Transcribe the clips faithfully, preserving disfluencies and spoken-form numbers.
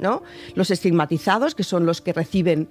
¿no? Los estigmatizados, que son los que reciben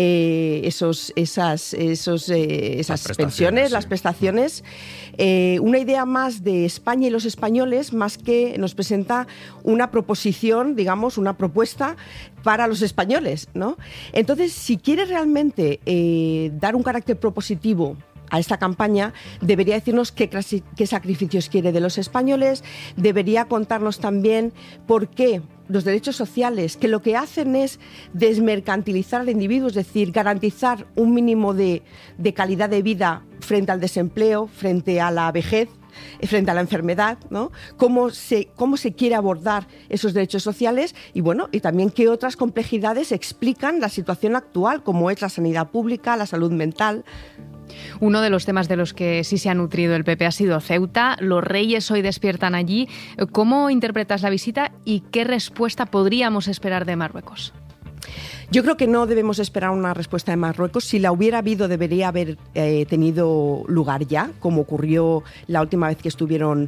eh, esos, esas, esos, eh, esas las pensiones, sí. las prestaciones. Eh, una idea más de España y los españoles, más que nos presenta una proposición, digamos, una propuesta para los españoles, ¿no? Entonces, si quiere realmente eh, dar un carácter propositivo a esta campaña, debería decirnos qué, qué sacrificios quiere de los españoles, debería contarnos también por qué los derechos sociales, que lo que hacen es desmercantilizar al individuo, es decir, garantizar un mínimo de, de calidad de vida frente al desempleo, frente a la vejez, frente a la enfermedad, ¿no? Cómo se, cómo se quiere abordar esos derechos sociales y, bueno, y también qué otras complejidades explican la situación actual, como es la sanidad pública, la salud mental. Uno de los temas de los que sí se ha nutrido el P P ha sido Ceuta. Los reyes hoy despiertan allí. ¿Cómo interpretas la visita y qué respuesta podríamos esperar de Marruecos? Yo creo que no debemos esperar una respuesta de Marruecos. Si la hubiera habido, debería haber eh, tenido lugar ya, como ocurrió la última vez que estuvieron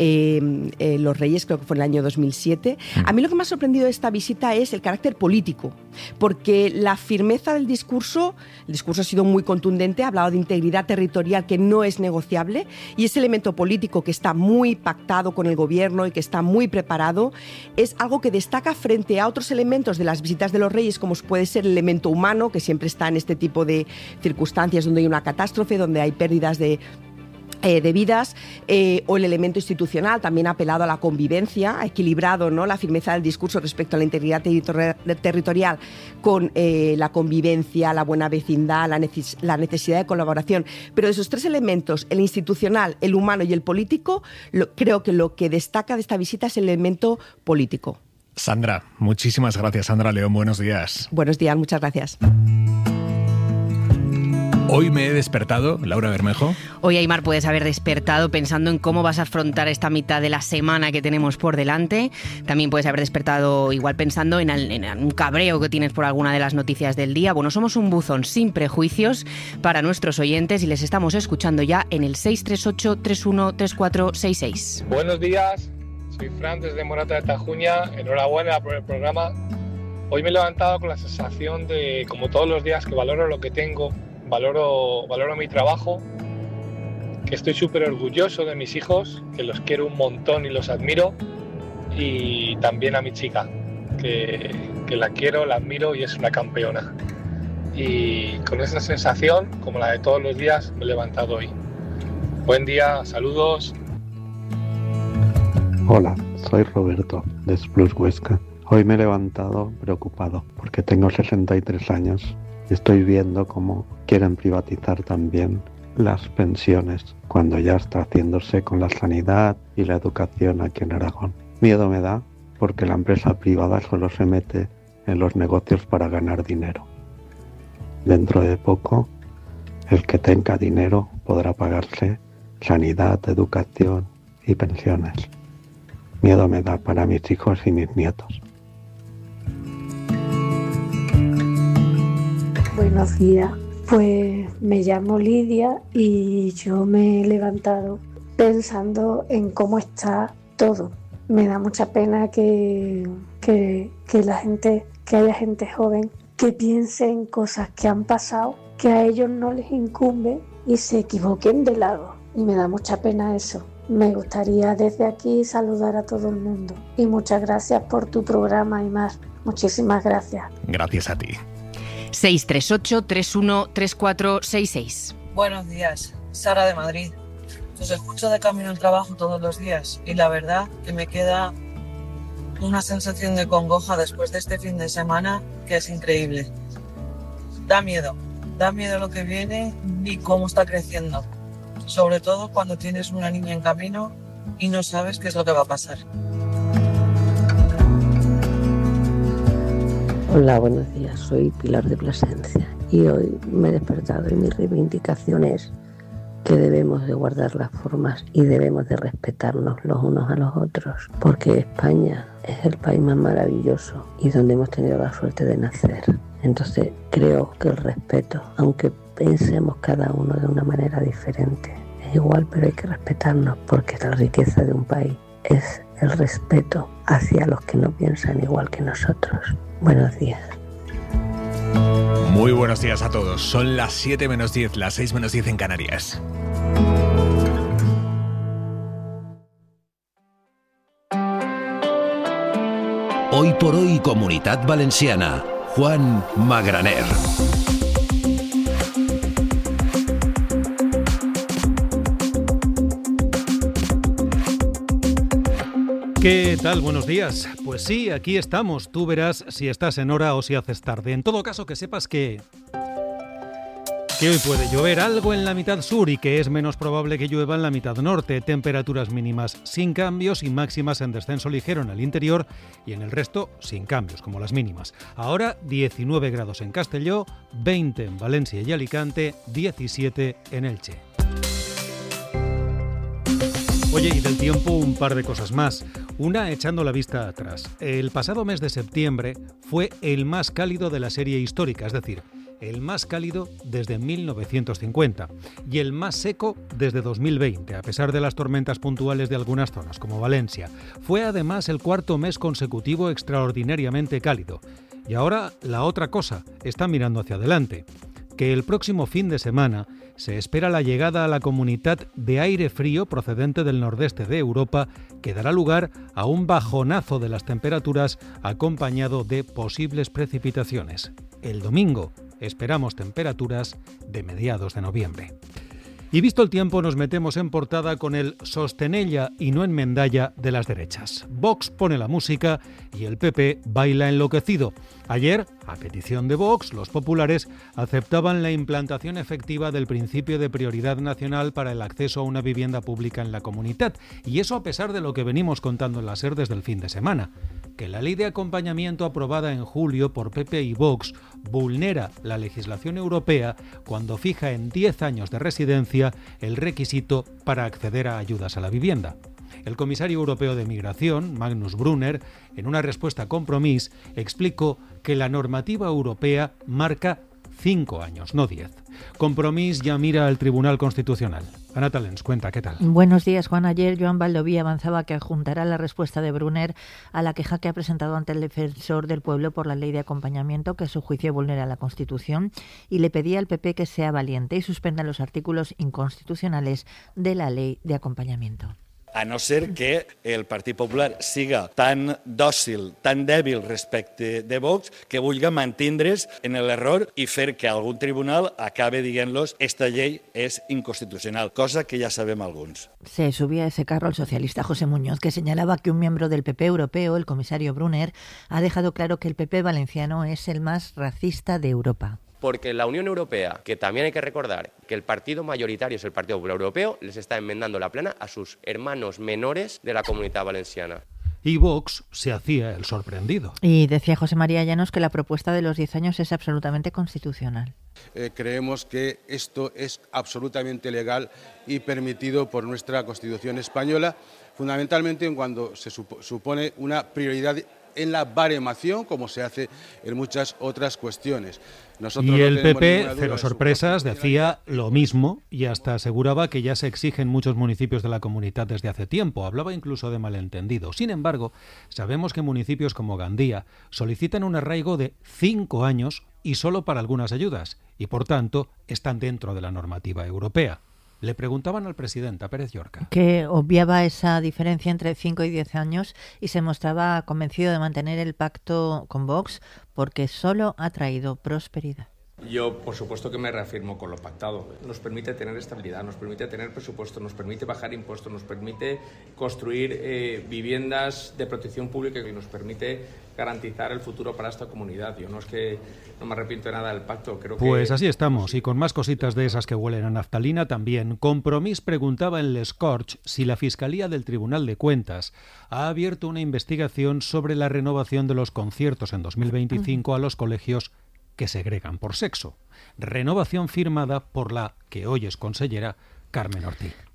eh, eh, los reyes, creo que fue en el año dos mil siete. A mí lo que me ha sorprendido de esta visita es el carácter político, porque la firmeza del discurso, el discurso ha sido muy contundente, ha hablado de integridad territorial que no es negociable, y ese elemento político que está muy pactado con el gobierno y que está muy preparado, es algo que destaca frente a otros elementos de las visitas de los reyes, como puede ser el elemento humano, que siempre está en este tipo de circunstancias donde hay una catástrofe, donde hay pérdidas de Eh, de vidas, eh, o el elemento institucional, también ha apelado a la convivencia, ha equilibrado, ¿no?, la firmeza del discurso respecto a la integridad territori- territorial con eh, la convivencia, la buena vecindad, la, neces- la necesidad de colaboración. Pero de esos tres elementos, el institucional, el humano y el político, lo, creo que lo que destaca de esta visita es el elemento político. Sandra, muchísimas gracias. Sandra León, buenos días. Buenos días, muchas gracias. Hoy me he despertado, Laura Bermejo. Hoy, Aimar, puedes haber despertado pensando en cómo vas a afrontar esta mitad de la semana que tenemos por delante. También puedes haber despertado igual pensando en, el, en un cabreo que tienes por alguna de las noticias del día. Bueno, somos un buzón sin prejuicios para nuestros oyentes y les estamos escuchando ya en el seis tres ocho, tres uno tres cuatro seis seis. Buenos días, soy Fran desde Morata de Tajuña. Enhorabuena por el programa. Hoy me he levantado con la sensación de, como todos los días, que valoro lo que tengo. Valoro, valoro mi trabajo, que estoy súper orgulloso de mis hijos, que los quiero un montón y los admiro, y también a mi chica, que, que la quiero, la admiro y es una campeona. Y con esa sensación, como la de todos los días, me he levantado hoy. Buen día, saludos. Hola, soy Roberto, de Splus Huesca. Hoy me he levantado preocupado porque tengo sesenta y tres años. Estoy viendo cómo quieren privatizar también las pensiones cuando ya está haciéndose con la sanidad y la educación aquí en Aragón. Miedo me da porque la empresa privada solo se mete en los negocios para ganar dinero. Dentro de poco, el que tenga dinero podrá pagarse sanidad, educación y pensiones. Miedo me da para mis hijos y mis nietos. Buenos días, pues me llamo Lidia y yo me he levantado pensando en cómo está todo. Me da mucha pena que, que, que la gente, que haya gente joven que piense en cosas que han pasado, que a ellos no les incumbe y se equivoquen de lado. Y me da mucha pena eso. Me gustaría desde aquí saludar a todo el mundo. Y muchas gracias por tu programa, Aimar. Muchísimas gracias. Gracias a ti. seis tres ocho, tres uno tres cuatro seis seis. Buenos días, Sara de Madrid. Os escucho de camino al trabajo todos los días y la verdad que me queda una sensación de congoja después de este fin de semana que es increíble. Da miedo, da miedo lo que viene y cómo está creciendo. Sobre todo cuando tienes una niña en camino y no sabes qué es lo que va a pasar. Hola, buenos días. Soy Pilar de Plasencia y hoy me he despertado y mi reivindicación es que debemos de guardar las formas y debemos de respetarnos los unos a los otros, porque España es el país más maravilloso y donde hemos tenido la suerte de nacer. Entonces creo que el respeto, aunque pensemos cada uno de una manera diferente, es igual, pero hay que respetarnos porque la riqueza de un país es el respeto hacia los que no piensan igual que nosotros. Buenos días. Muy buenos días a todos. Son las siete menos diez, las seis menos diez en Canarias. Hoy por hoy, Comunitat Valenciana. Juan Magraner. ¿Qué tal? Buenos días. Pues sí, aquí estamos. Tú verás si estás en hora o si haces tarde. En todo caso, que sepas que... que hoy puede llover algo en la mitad sur y que es menos probable que llueva en la mitad norte. Temperaturas mínimas sin cambios y máximas en descenso ligero en el interior y en el resto sin cambios, como las mínimas. Ahora diecinueve grados en Castelló, veinte en Valencia y Alicante, diecisiete en Elche. Oye, y del tiempo un par de cosas más. Una, echando la vista atrás. El pasado mes de septiembre fue el más cálido de la serie histórica, es decir, el más cálido desde mil novecientos cincuenta y el más seco desde dos mil veinte, a pesar de las tormentas puntuales de algunas zonas, como Valencia. Fue además el cuarto mes consecutivo extraordinariamente cálido. Y ahora la otra cosa, está mirando hacia adelante, que el próximo fin de semana se espera la llegada a la Comunitat de aire frío procedente del nordeste de Europa, que dará lugar a un bajonazo de las temperaturas acompañado de posibles precipitaciones. El domingo esperamos temperaturas de mediados de noviembre. Y visto el tiempo, nos metemos en portada con el sostenella y no enmendalla de las derechas. Vox pone la música y el P P baila enloquecido. Ayer, a petición de Vox, los populares aceptaban la implantación efectiva del principio de prioridad nacional para el acceso a una vivienda pública en la Comunitat. Y eso a pesar de lo que venimos contando en la SER desde el fin de semana, que la ley de acompañamiento aprobada en julio por P P y Vox vulnera la legislación europea cuando fija en diez años de residencia el requisito para acceder a ayudas a la vivienda. El comisario europeo de Migración, Magnus Brunner, en una respuesta a Compromís, explicó que la normativa europea marca cinco años, no diez. Compromís ya mira al Tribunal Constitucional. Ana Talens, cuenta, ¿qué tal? Buenos días, Juan. Ayer Joan Baldoví avanzaba que adjuntará la respuesta de Brunner a la queja que ha presentado ante el defensor del pueblo por la ley de acompañamiento, que a su juicio vulnera la Constitución, y le pedía al P P que sea valiente y suspenda los artículos inconstitucionales de la ley de acompañamiento. A no ser que el Partit Popular siga tan dòcil, tan dèbil respecte de Vox, que vulga mantindre's en l'error i fer que algun tribunal acabe dient-los esta llei és inconstitucional, cosa que ja sabem alguns. Se subía a ese carro el socialista José Muñoz, que señalaba que un miembro del P P europeo, el comisario Brunner, ha dejado claro que el P P valenciano es el más racista de Europa. Porque la Unión Europea, que también hay que recordar que el partido mayoritario es el Partido Popular Europeo, les está enmendando la plana a sus hermanos menores de la Comunidad Valenciana. Y Vox se hacía el sorprendido. Y decía José María Llanos que la propuesta de los diez años es absolutamente constitucional. Eh, creemos que esto es absolutamente legal y permitido por nuestra Constitución española, fundamentalmente en cuando se supo, supone una prioridad en la baremación, como se hace en muchas otras cuestiones. Nosotros y el no P P, de cero sorpresas, decía lo mismo y hasta aseguraba que ya se exige en muchos municipios de la Comunitat desde hace tiempo. Hablaba incluso de malentendido. Sin embargo, sabemos que municipios como Gandía solicitan un arraigo de cinco años y solo para algunas ayudas, y por tanto están dentro de la normativa europea. Le preguntaban al presidente, a Pérez Llorca, que obviaba esa diferencia entre cinco y diez años y se mostraba convencido de mantener el pacto con Vox porque solo ha traído prosperidad. Yo, por supuesto, que me reafirmo con lo pactado. Nos permite tener estabilidad, nos permite tener presupuesto, nos permite bajar impuestos, nos permite construir eh, viviendas de protección pública y nos permite garantizar el futuro para esta comunidad. Yo no es que no me arrepiento de nada del pacto. Creo que... Pues así estamos, y con más cositas de esas que huelen a naftalina también. Compromís preguntaba en Les Corts si la Fiscalía del Tribunal de Cuentas ha abierto una investigación sobre la renovación de los conciertos en dos mil veinticinco a los colegios que segregan por sexo. Renovación firmada por la que hoy es consellera Carmen Ortiz.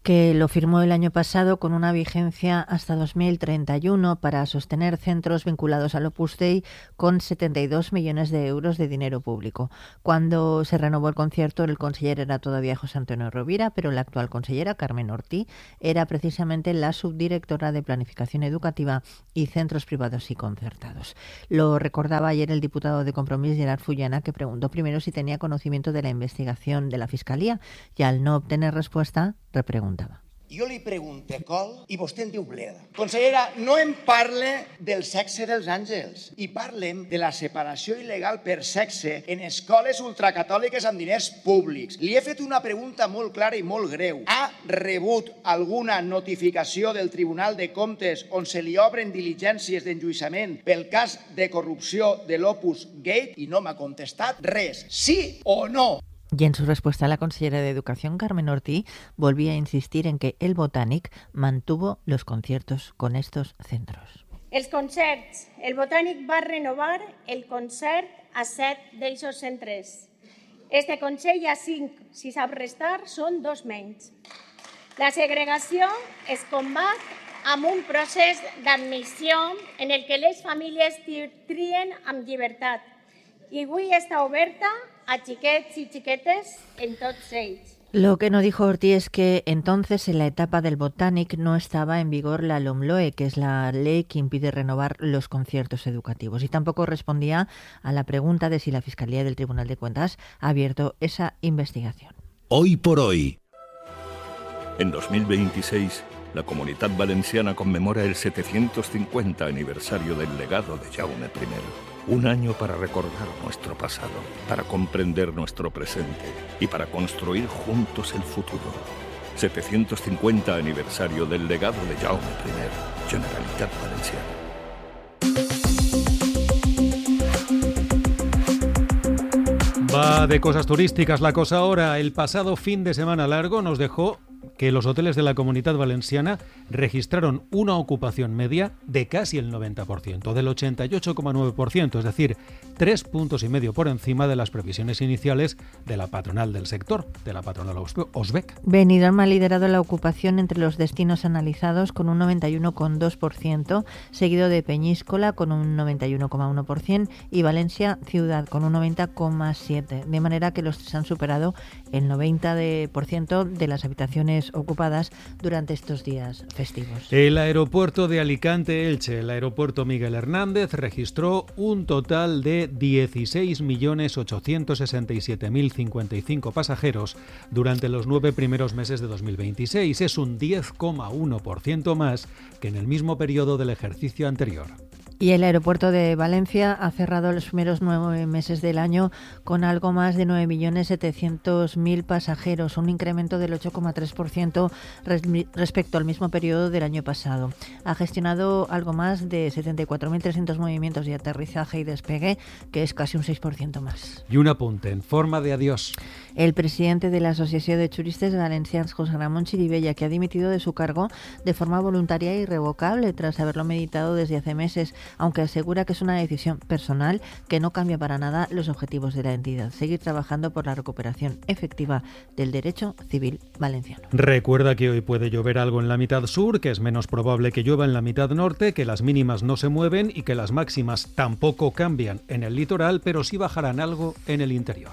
que lo firmó el año pasado con una vigencia hasta dos mil treinta y uno para sostener centros vinculados al Opus Dei con setenta y dos millones de euros de dinero público. Cuando se renovó el concierto, el conseller era todavía José Antonio Rovira, pero la actual consellera, Carmen Ortí, era precisamente la subdirectora de Planificación Educativa y Centros Privados y Concertados. Lo recordaba ayer el diputado de Compromís, Gerard Fullana, que preguntó primero si tenía conocimiento de la investigación de la Fiscalía y al no obtener respuesta, repreguntava. Jo li pregunto col i vostè em diu bleda. Consellera, no em parle del sexe dels àngels i parlem de la separació il·legal per sexe en escoles ultracatòliques amb diners públics. Li he fet una pregunta molt clara i molt greu. Ha rebut alguna notificació del Tribunal de Comptes on se li obren diligències d'enjuïçament pel cas de corrupció de l'Opus Gate? I no m'ha contestat res. Sí o no? Y en su respuesta, la consellera de Educación, Carmen Ortí, volvía a insistir en que el Botànic mantuvo los conciertos con estos centros. Els concerts. El Botànic va renovar el concert a set d'eixos centres. Este Consell a cinc, si sap restar, són dos menys. La segregació es combat amb un procés d'admissió en el que les famílies trien amb llibertat. I avui està oberta a xiquets y chiquetes en tots ells. Lo que no dijo Ortí es que entonces en la etapa del Botànic no estaba en vigor la LOMLOE, que es la ley que impide renovar los conciertos educativos, y tampoco respondía a la pregunta de si la Fiscalía del Tribunal de Cuentas ha abierto esa investigación. Hoy por hoy. En dos mil veintiséis, la Comunitat Valenciana conmemora el setecientos cincuenta aniversario del legado de Jaume primero. Un año para recordar nuestro pasado, para comprender nuestro presente y para construir juntos el futuro. setecientos cincuenta aniversario del legado de Jaume primero, Generalitat Valenciana. Va de cosas turísticas la cosa ahora. El pasado fin de semana largo nos dejó que los hoteles de la Comunitat Valenciana registraron una ocupación media de casi el noventa por ciento, del ochenta y ocho coma nueve por ciento, es decir, tres puntos y medio por encima de las previsiones iniciales de la patronal del sector, de la patronal Osbec. Benidorm ha liderado la ocupación entre los destinos analizados con un noventa y uno coma dos por ciento, seguido de Peñíscola con un noventa y uno coma uno por ciento y Valencia Ciudad con un noventa coma siete por ciento, de manera que los tres han superado el noventa por ciento de las habitaciones ocupadas durante estos días festivos. El aeropuerto de Alicante-Elche, el aeropuerto Miguel Hernández, registró un total de dieciséis millones ochocientos sesenta y siete mil cincuenta y cinco pasajeros durante los nueve primeros meses de dos mil veintiséis. Es un diez coma uno por ciento más que en el mismo periodo del ejercicio anterior. Y el aeropuerto de Valencia ha cerrado los primeros nueve meses del año con algo más de nueve millones setecientos mil pasajeros, un incremento del ocho coma tres por ciento respecto al mismo periodo del año pasado. Ha gestionado algo más de setenta y cuatro mil trescientos movimientos de aterrizaje y despegue, que es casi un seis por ciento más. Y un apunte en forma de adiós. El presidente de la Asociación de Turistas Valencians, José Ramón Chiribella, que ha dimitido de su cargo de forma voluntaria e irrevocable tras haberlo meditado desde hace meses, aunque asegura que es una decisión personal que no cambia para nada los objetivos de la entidad: seguir trabajando por la recuperación efectiva del derecho civil valenciano. Recuerda que hoy puede llover algo en la mitad sur, que es menos probable que llueva en la mitad norte, que las mínimas no se mueven y que las máximas tampoco cambian en el litoral, pero sí bajarán algo en el interior.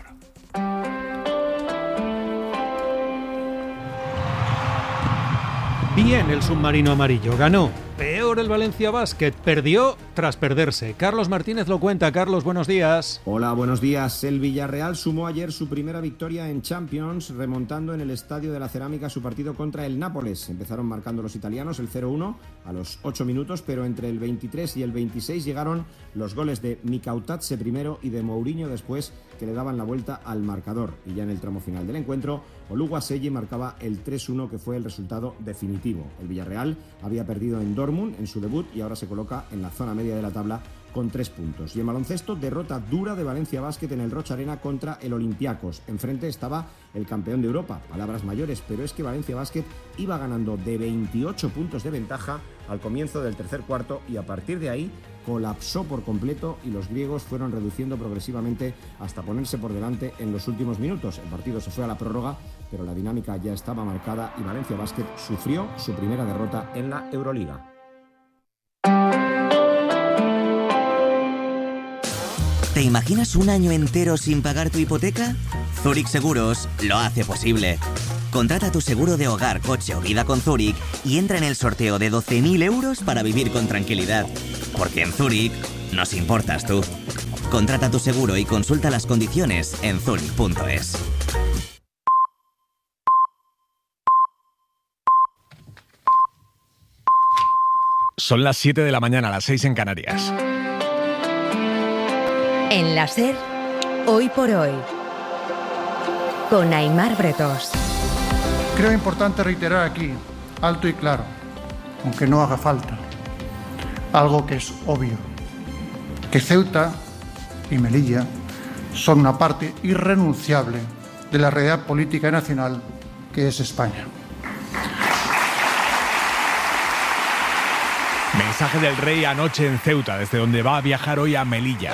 Bien, el submarino amarillo ganó. Peor el Valencia Basket, perdió tras perderse. Carlos Martínez lo cuenta. Carlos, buenos días. Hola, buenos días. El Villarreal sumó ayer su primera victoria en Champions, remontando en el Estadio de la Cerámica su partido contra el Nápoles. Empezaron marcando los italianos el cero uno a los ocho minutos, pero entre el veintitrés y el veintiséis llegaron los goles de Mikautadze primero y de Mourinho después, que le daban la vuelta al marcador. Y ya en el tramo final del encuentro, Oluwaseyi marcaba el tres uno, que fue el resultado definitivo. El Villarreal había perdido en Dortmund en su debut y ahora se coloca en la zona media de la tabla con tres puntos. Y en baloncesto, derrota dura de Valencia Basket en el Rocha Arena contra el Olympiacos. Enfrente estaba el campeón de Europa, palabras mayores, pero es que Valencia Basket iba ganando de veintiocho puntos de ventaja al comienzo del tercer cuarto y a partir de ahí colapsó por completo y los griegos fueron reduciendo progresivamente hasta ponerse por delante en los últimos minutos. El partido se fue a la prórroga, pero la dinámica ya estaba marcada y Valencia Basket sufrió su primera derrota en la Euroliga. ¿Te imaginas un año entero sin pagar tu hipoteca? Zurich Seguros lo hace posible. Contrata tu seguro de hogar, coche o vida con Zurich y entra en el sorteo de doce mil euros para vivir con tranquilidad. Porque en Zurich nos importas tú. Contrata tu seguro y consulta las condiciones en zurich punto es. Son las siete de la mañana, las seis en Canarias. En la SER, Hoy por Hoy, con Aimar Bretos. Creo importante reiterar aquí, alto y claro, aunque no haga falta, algo que es obvio, que Ceuta y Melilla son una parte irrenunciable de la realidad política y nacional que es España. Mensaje del rey anoche en Ceuta, desde donde va a viajar hoy a Melilla.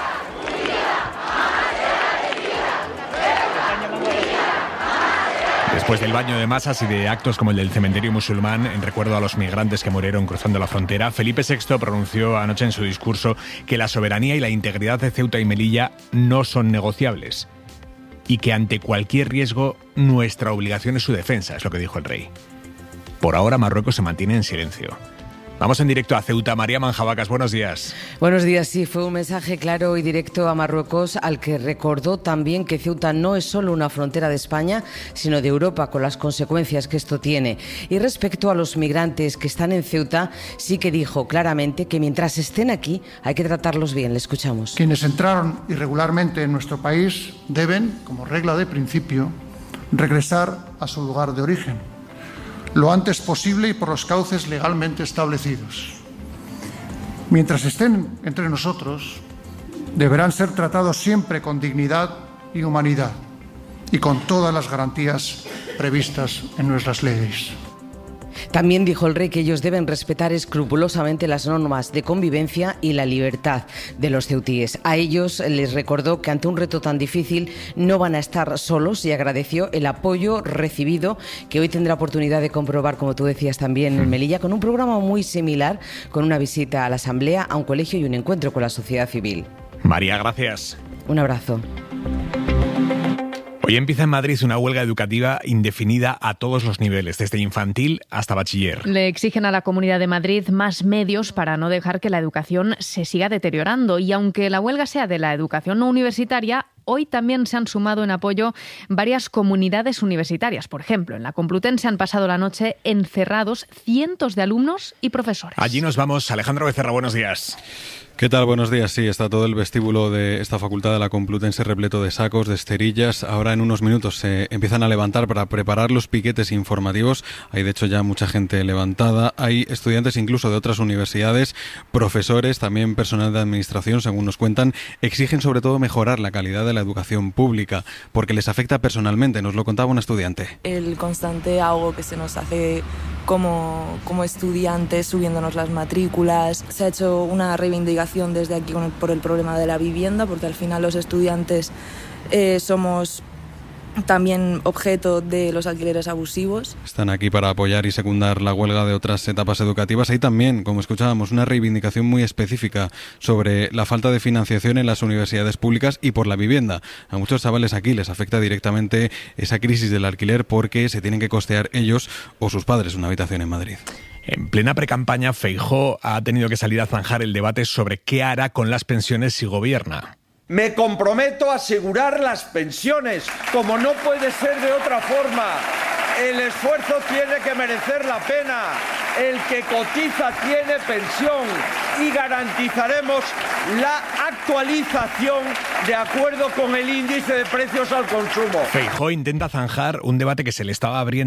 Después del baño de masas y de actos como el del cementerio musulmán en recuerdo a los migrantes que murieron cruzando la frontera, Felipe sexto pronunció anoche en su discurso que la soberanía y la integridad de Ceuta y Melilla no son negociables y que ante cualquier riesgo nuestra obligación es su defensa, es lo que dijo el rey. Por ahora Marruecos se mantiene en silencio. Vamos en directo a Ceuta. María Manjabacas, buenos días. Buenos días, sí, fue un mensaje claro y directo a Marruecos, al que recordó también que Ceuta no es solo una frontera de España, sino de Europa, con las consecuencias que esto tiene. Y respecto a los migrantes que están en Ceuta, sí que dijo claramente que mientras estén aquí hay que tratarlos bien. Le escuchamos. Quienes entraron irregularmente en nuestro país deben, como regla de principio, regresar a su lugar de origen lo antes posible y por los cauces legalmente establecidos. Mientras estén entre nosotros, deberán ser tratados siempre con dignidad y humanidad y con todas las garantías previstas en nuestras leyes. También dijo el rey que ellos deben respetar escrupulosamente las normas de convivencia y la libertad de los ceutíes. A ellos les recordó que ante un reto tan difícil no van a estar solos y agradeció el apoyo recibido que hoy tendrá oportunidad de comprobar, como tú decías también, en Melilla, con un programa muy similar, con una visita a la asamblea, a un colegio y un encuentro con la sociedad civil. María, gracias. Un abrazo. Hoy empieza en Madrid una huelga educativa indefinida a todos los niveles, desde infantil hasta bachiller. Le exigen a la Comunidad de Madrid más medios para no dejar que la educación se siga deteriorando. Y aunque la huelga sea de la educación no universitaria, hoy también se han sumado en apoyo varias comunidades universitarias. Por ejemplo, en la Complutense han pasado la noche encerrados cientos de alumnos y profesores. Allí nos vamos. Alejandro Becerra, buenos días. ¿Qué tal? Buenos días. Sí, está todo el vestíbulo de esta facultad de la Complutense repleto de sacos, de esterillas. Ahora en unos minutos se empiezan a levantar para preparar los piquetes informativos. Hay de hecho ya mucha gente levantada. Hay estudiantes incluso de otras universidades, profesores, también personal de administración, según nos cuentan. Exigen sobre todo mejorar la calidad de la educación pública porque les afecta personalmente. Nos lo contaba un estudiante. El constante ahogo que se nos hace como, como estudiantes, subiéndonos las matrículas. Se ha hecho una reivindicación desde aquí con el, por el problema de la vivienda, porque al final los estudiantes eh, somos también objeto de los alquileres abusivos. Están aquí para apoyar y secundar la huelga de otras etapas educativas. Hay también, como escuchábamos, una reivindicación muy específica sobre la falta de financiación en las universidades públicas y por la vivienda. A muchos chavales aquí les afecta directamente esa crisis del alquiler porque se tienen que costear ellos o sus padres una habitación en Madrid. En plena precampaña, Feijóo ha tenido que salir a zanjar el debate sobre qué hará con las pensiones si gobierna. Me comprometo a asegurar las pensiones, como no puede ser de otra forma. El esfuerzo tiene que merecer la pena. El que cotiza tiene pensión y garantizaremos la actualización de acuerdo con el índice de precios al consumo. Feijóo intenta zanjar un debate que se le estaba abriendo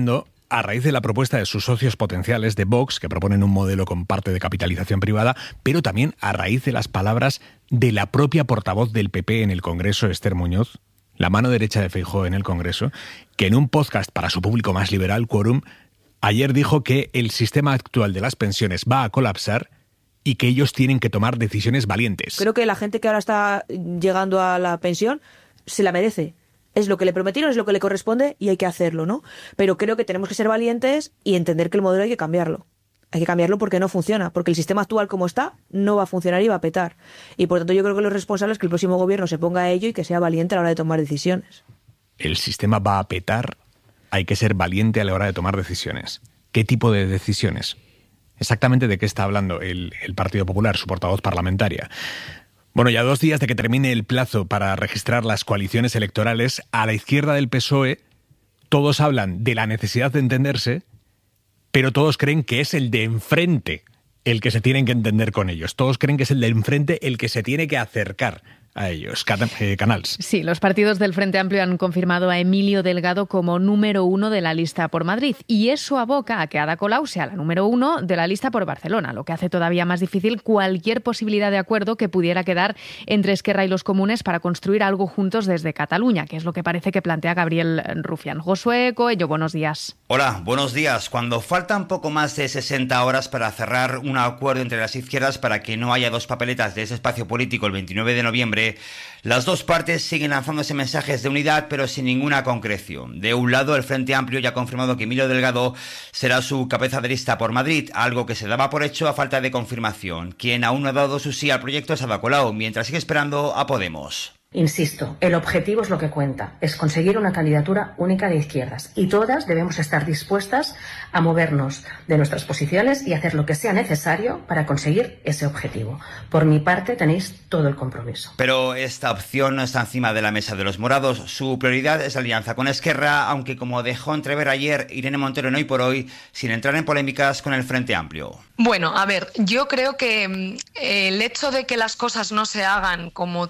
a raíz de la propuesta de sus socios potenciales de Vox, que proponen un modelo con parte de capitalización privada, pero también a raíz de las palabras de la propia portavoz del P P en el Congreso, Esther Muñoz, la mano derecha de Feijóo en el Congreso, que en un podcast para su público más liberal, Quorum, ayer dijo que el sistema actual de las pensiones va a colapsar y que ellos tienen que tomar decisiones valientes. Creo que la gente que ahora está llegando a la pensión se la merece. Es lo que le prometieron, es lo que le corresponde y hay que hacerlo, ¿no? Pero creo que tenemos que ser valientes y entender que el modelo hay que cambiarlo. Hay que cambiarlo porque no funciona, porque el sistema actual como está no va a funcionar y va a petar. Y por tanto yo creo que lo responsable es que el próximo gobierno se ponga a ello y que sea valiente a la hora de tomar decisiones. El sistema va a petar, hay que ser valiente a la hora de tomar decisiones. ¿Qué tipo de decisiones? Exactamente de qué está hablando el, el Partido Popular, su portavoz parlamentaria. Bueno, ya dos días de que termine el plazo para registrar las coaliciones electorales, a la izquierda del P S O E todos hablan de la necesidad de entenderse, pero todos creen que es el de enfrente el que se tienen que entender con ellos. Todos creen que es el de enfrente el que se tiene que acercar a ellos. Canals. Sí, los partidos del Frente Amplio han confirmado a Emilio Delgado como número uno de la lista por Madrid y eso aboca a que Ada Colau sea la número uno de la lista por Barcelona, lo que hace todavía más difícil cualquier posibilidad de acuerdo que pudiera quedar entre Esquerra y los comunes para construir algo juntos desde Cataluña, que es lo que parece que plantea Gabriel Rufián. Josué Coello, buenos días. Hola, buenos días. Cuando faltan poco más de sesenta horas para cerrar un acuerdo entre las izquierdas para que no haya dos papeletas de ese espacio político el veintinueve de noviembre, las dos partes siguen lanzándose mensajes de unidad, pero sin ninguna concreción. De un lado, el Frente Amplio ya ha confirmado que Emilio Delgado será su cabeza de lista por Madrid, algo que se daba por hecho a falta de confirmación. Quien aún no ha dado su sí al proyecto es Ada Colau, mientras sigue esperando a Podemos. Insisto, el objetivo es lo que cuenta, es conseguir una candidatura única de izquierdas y todas debemos estar dispuestas a movernos de nuestras posiciones y hacer lo que sea necesario para conseguir ese objetivo. Por mi parte tenéis todo el compromiso. Pero esta opción no está encima de la mesa de los morados. Su prioridad es la alianza con Esquerra, aunque como dejó entrever ayer Irene Montero en Hoy por Hoy, sin entrar en polémicas con el Frente Amplio. Bueno, a ver, yo creo que eh, el hecho de que las cosas no se hagan como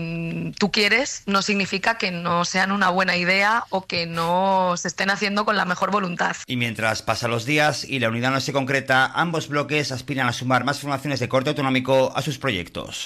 tú quieres no significa que no sean una buena idea o que no se estén haciendo con la mejor voluntad. Y mientras pasan los días y la unidad no se concreta, ambos bloques aspiran a sumar más formaciones de corte autonómico a sus proyectos.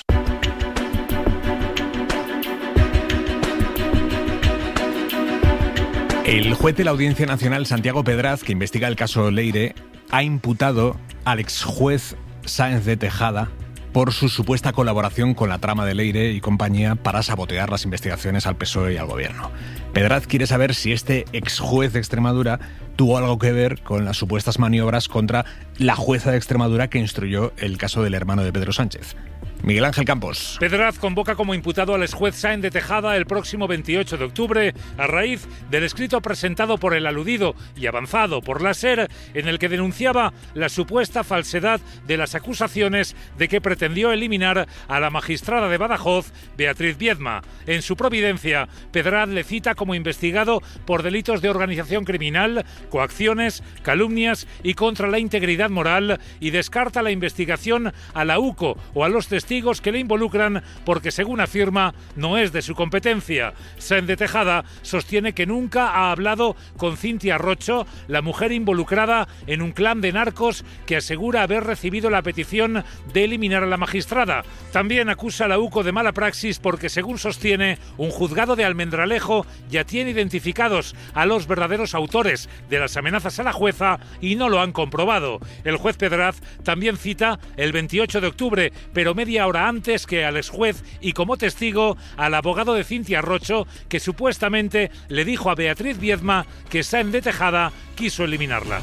El juez de la Audiencia Nacional, Santiago Pedraz, que investiga el caso Leire, ha imputado al exjuez Sáenz de Tejada por su supuesta colaboración con la trama de Leire y compañía para sabotear las investigaciones al P S O E y al gobierno. Pedraz quiere saber si este exjuez de Extremadura tuvo algo que ver con las supuestas maniobras contra la jueza de Extremadura que instruyó el caso del hermano de Pedro Sánchez. Miguel Ángel Campos. Pedraz convoca como imputado al exjuez Sáenz de Tejada el próximo veintiocho de octubre a raíz del escrito presentado por el aludido y avanzado por la SER en el que denunciaba la supuesta falsedad de las acusaciones de que pretendió eliminar a la magistrada de Badajoz, Beatriz Viedma. En su providencia, Pedraz le cita como investigado por delitos de organización criminal, coacciones, calumnias y contra la integridad moral y descarta la investigación a la U C O o a los testigos que le involucran porque, según afirma, no es de su competencia. Sáenz de Tejada sostiene que nunca ha hablado con Cintia Rocho, la mujer involucrada en un clan de narcos que asegura haber recibido la petición de eliminar a la magistrada. También acusa a la U C O de mala praxis porque, según sostiene, un juzgado de Almendralejo ya tiene identificados a los verdaderos autores de las amenazas a la jueza y no lo han comprobado. El juez Pedraz también cita el veintiocho de octubre, pero media hora antes que al exjuez y como testigo al abogado de Cintia Rocho, que supuestamente le dijo a Beatriz Viedma que Sáenz de Tejada quiso eliminarla.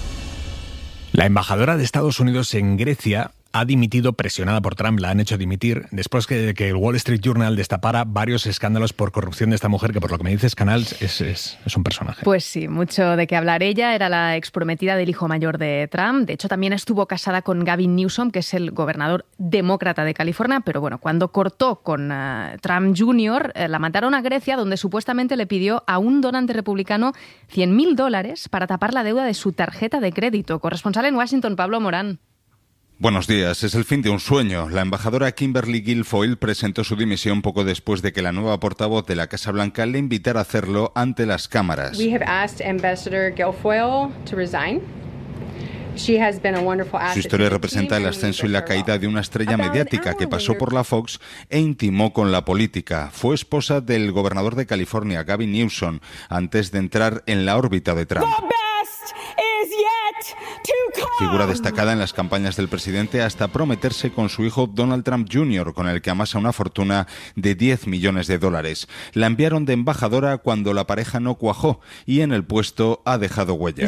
La embajadora de Estados Unidos en Grecia ha dimitido, presionada por Trump, la han hecho dimitir, después que, que el Wall Street Journal destapara varios escándalos por corrupción de esta mujer, que por lo que me dices, Canals, es, es, es un personaje. Pues sí, mucho de qué hablar. Ella era la exprometida del hijo mayor de Trump. De hecho, también estuvo casada con Gavin Newsom, que es el gobernador demócrata de California, pero bueno, cuando cortó con uh, Trump junior, uh, la mandaron a Grecia, donde supuestamente le pidió a un donante republicano cien mil dólares para tapar la deuda de su tarjeta de crédito. Corresponsal en Washington, Pablo Morán. Buenos días. Es el fin de un sueño. La embajadora Kimberly Guilfoyle presentó su dimisión poco después de que la nueva portavoz de la Casa Blanca le invitara a hacerlo ante las cámaras. We have asked Ambassador Guilfoyle to resign. She has been a wonderful asset. Su historia representa el ascenso y la caída de una estrella mediática que pasó por la Fox e intimó con la política. Fue esposa del gobernador de California, Gavin Newsom, antes de entrar en la órbita de Trump. Figura destacada en las campañas del presidente hasta prometerse con su hijo Donald Trump junior, con el que amasa una fortuna de diez millones de dólares. La enviaron de embajadora cuando la pareja no cuajó y en el puesto ha dejado huella.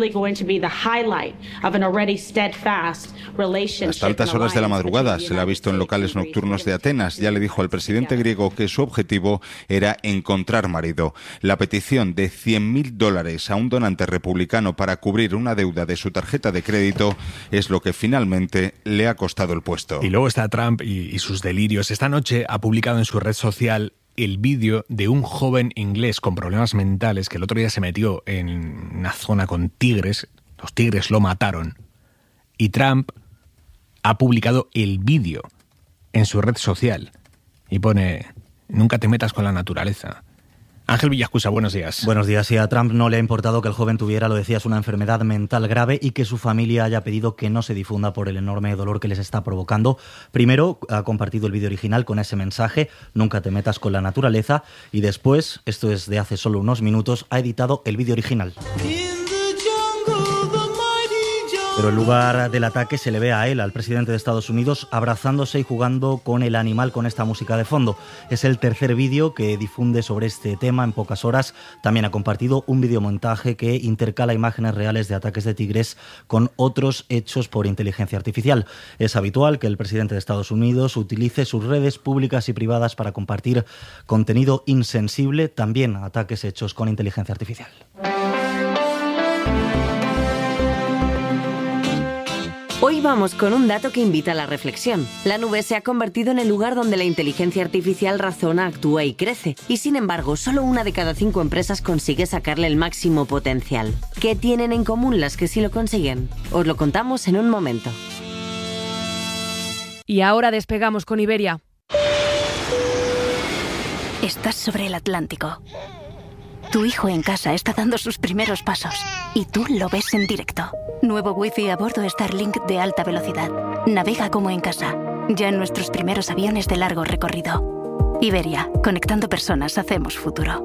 Hasta altas horas de la madrugada se la ha visto en locales nocturnos de Atenas. Ya le dijo al presidente griego que su objetivo era encontrar marido. La petición de cien mil dólares a un donante republicano para cubrir una deuda de su tarjeta de crédito es lo que finalmente le ha costado el puesto. Y luego está Trump y, y sus delirios. Esta noche ha publicado en su red social el vídeo de un joven inglés con problemas mentales que el otro día se metió en una zona con tigres. Los tigres lo mataron. Y Trump ha publicado el vídeo en su red social y pone: nunca te metas con la naturaleza. Ángel Villascusa, buenos días. Buenos días. Y a Trump no le ha importado que el joven tuviera, lo decías, una enfermedad mental grave y que su familia haya pedido que no se difunda por el enorme dolor que les está provocando. Primero ha compartido el vídeo original con ese mensaje: nunca te metas con la naturaleza. Y después, esto es de hace solo unos minutos, ha editado el vídeo original. Pero en lugar del ataque se le ve a él, al presidente de Estados Unidos, abrazándose y jugando con el animal con esta música de fondo. Es el tercer vídeo que difunde sobre este tema en pocas horas. También ha compartido un videomontaje que intercala imágenes reales de ataques de tigres con otros hechos por inteligencia artificial. Es habitual que el presidente de Estados Unidos utilice sus redes públicas y privadas para compartir contenido insensible, también ataques hechos con inteligencia artificial. Hoy vamos con un dato que invita a la reflexión. La nube se ha convertido en el lugar donde la inteligencia artificial razona, actúa y crece. Y sin embargo, solo una de cada cinco empresas consigue sacarle el máximo potencial. ¿Qué tienen en común las que sí lo consiguen? Os lo contamos en un momento. Y ahora despegamos con Iberia. Estás sobre el Atlántico. Tu hijo en casa está dando sus primeros pasos y tú lo ves en directo. Nuevo Wi-Fi a bordo Starlink de alta velocidad. Navega como en casa, ya en nuestros primeros aviones de largo recorrido. Iberia, conectando personas, hacemos futuro.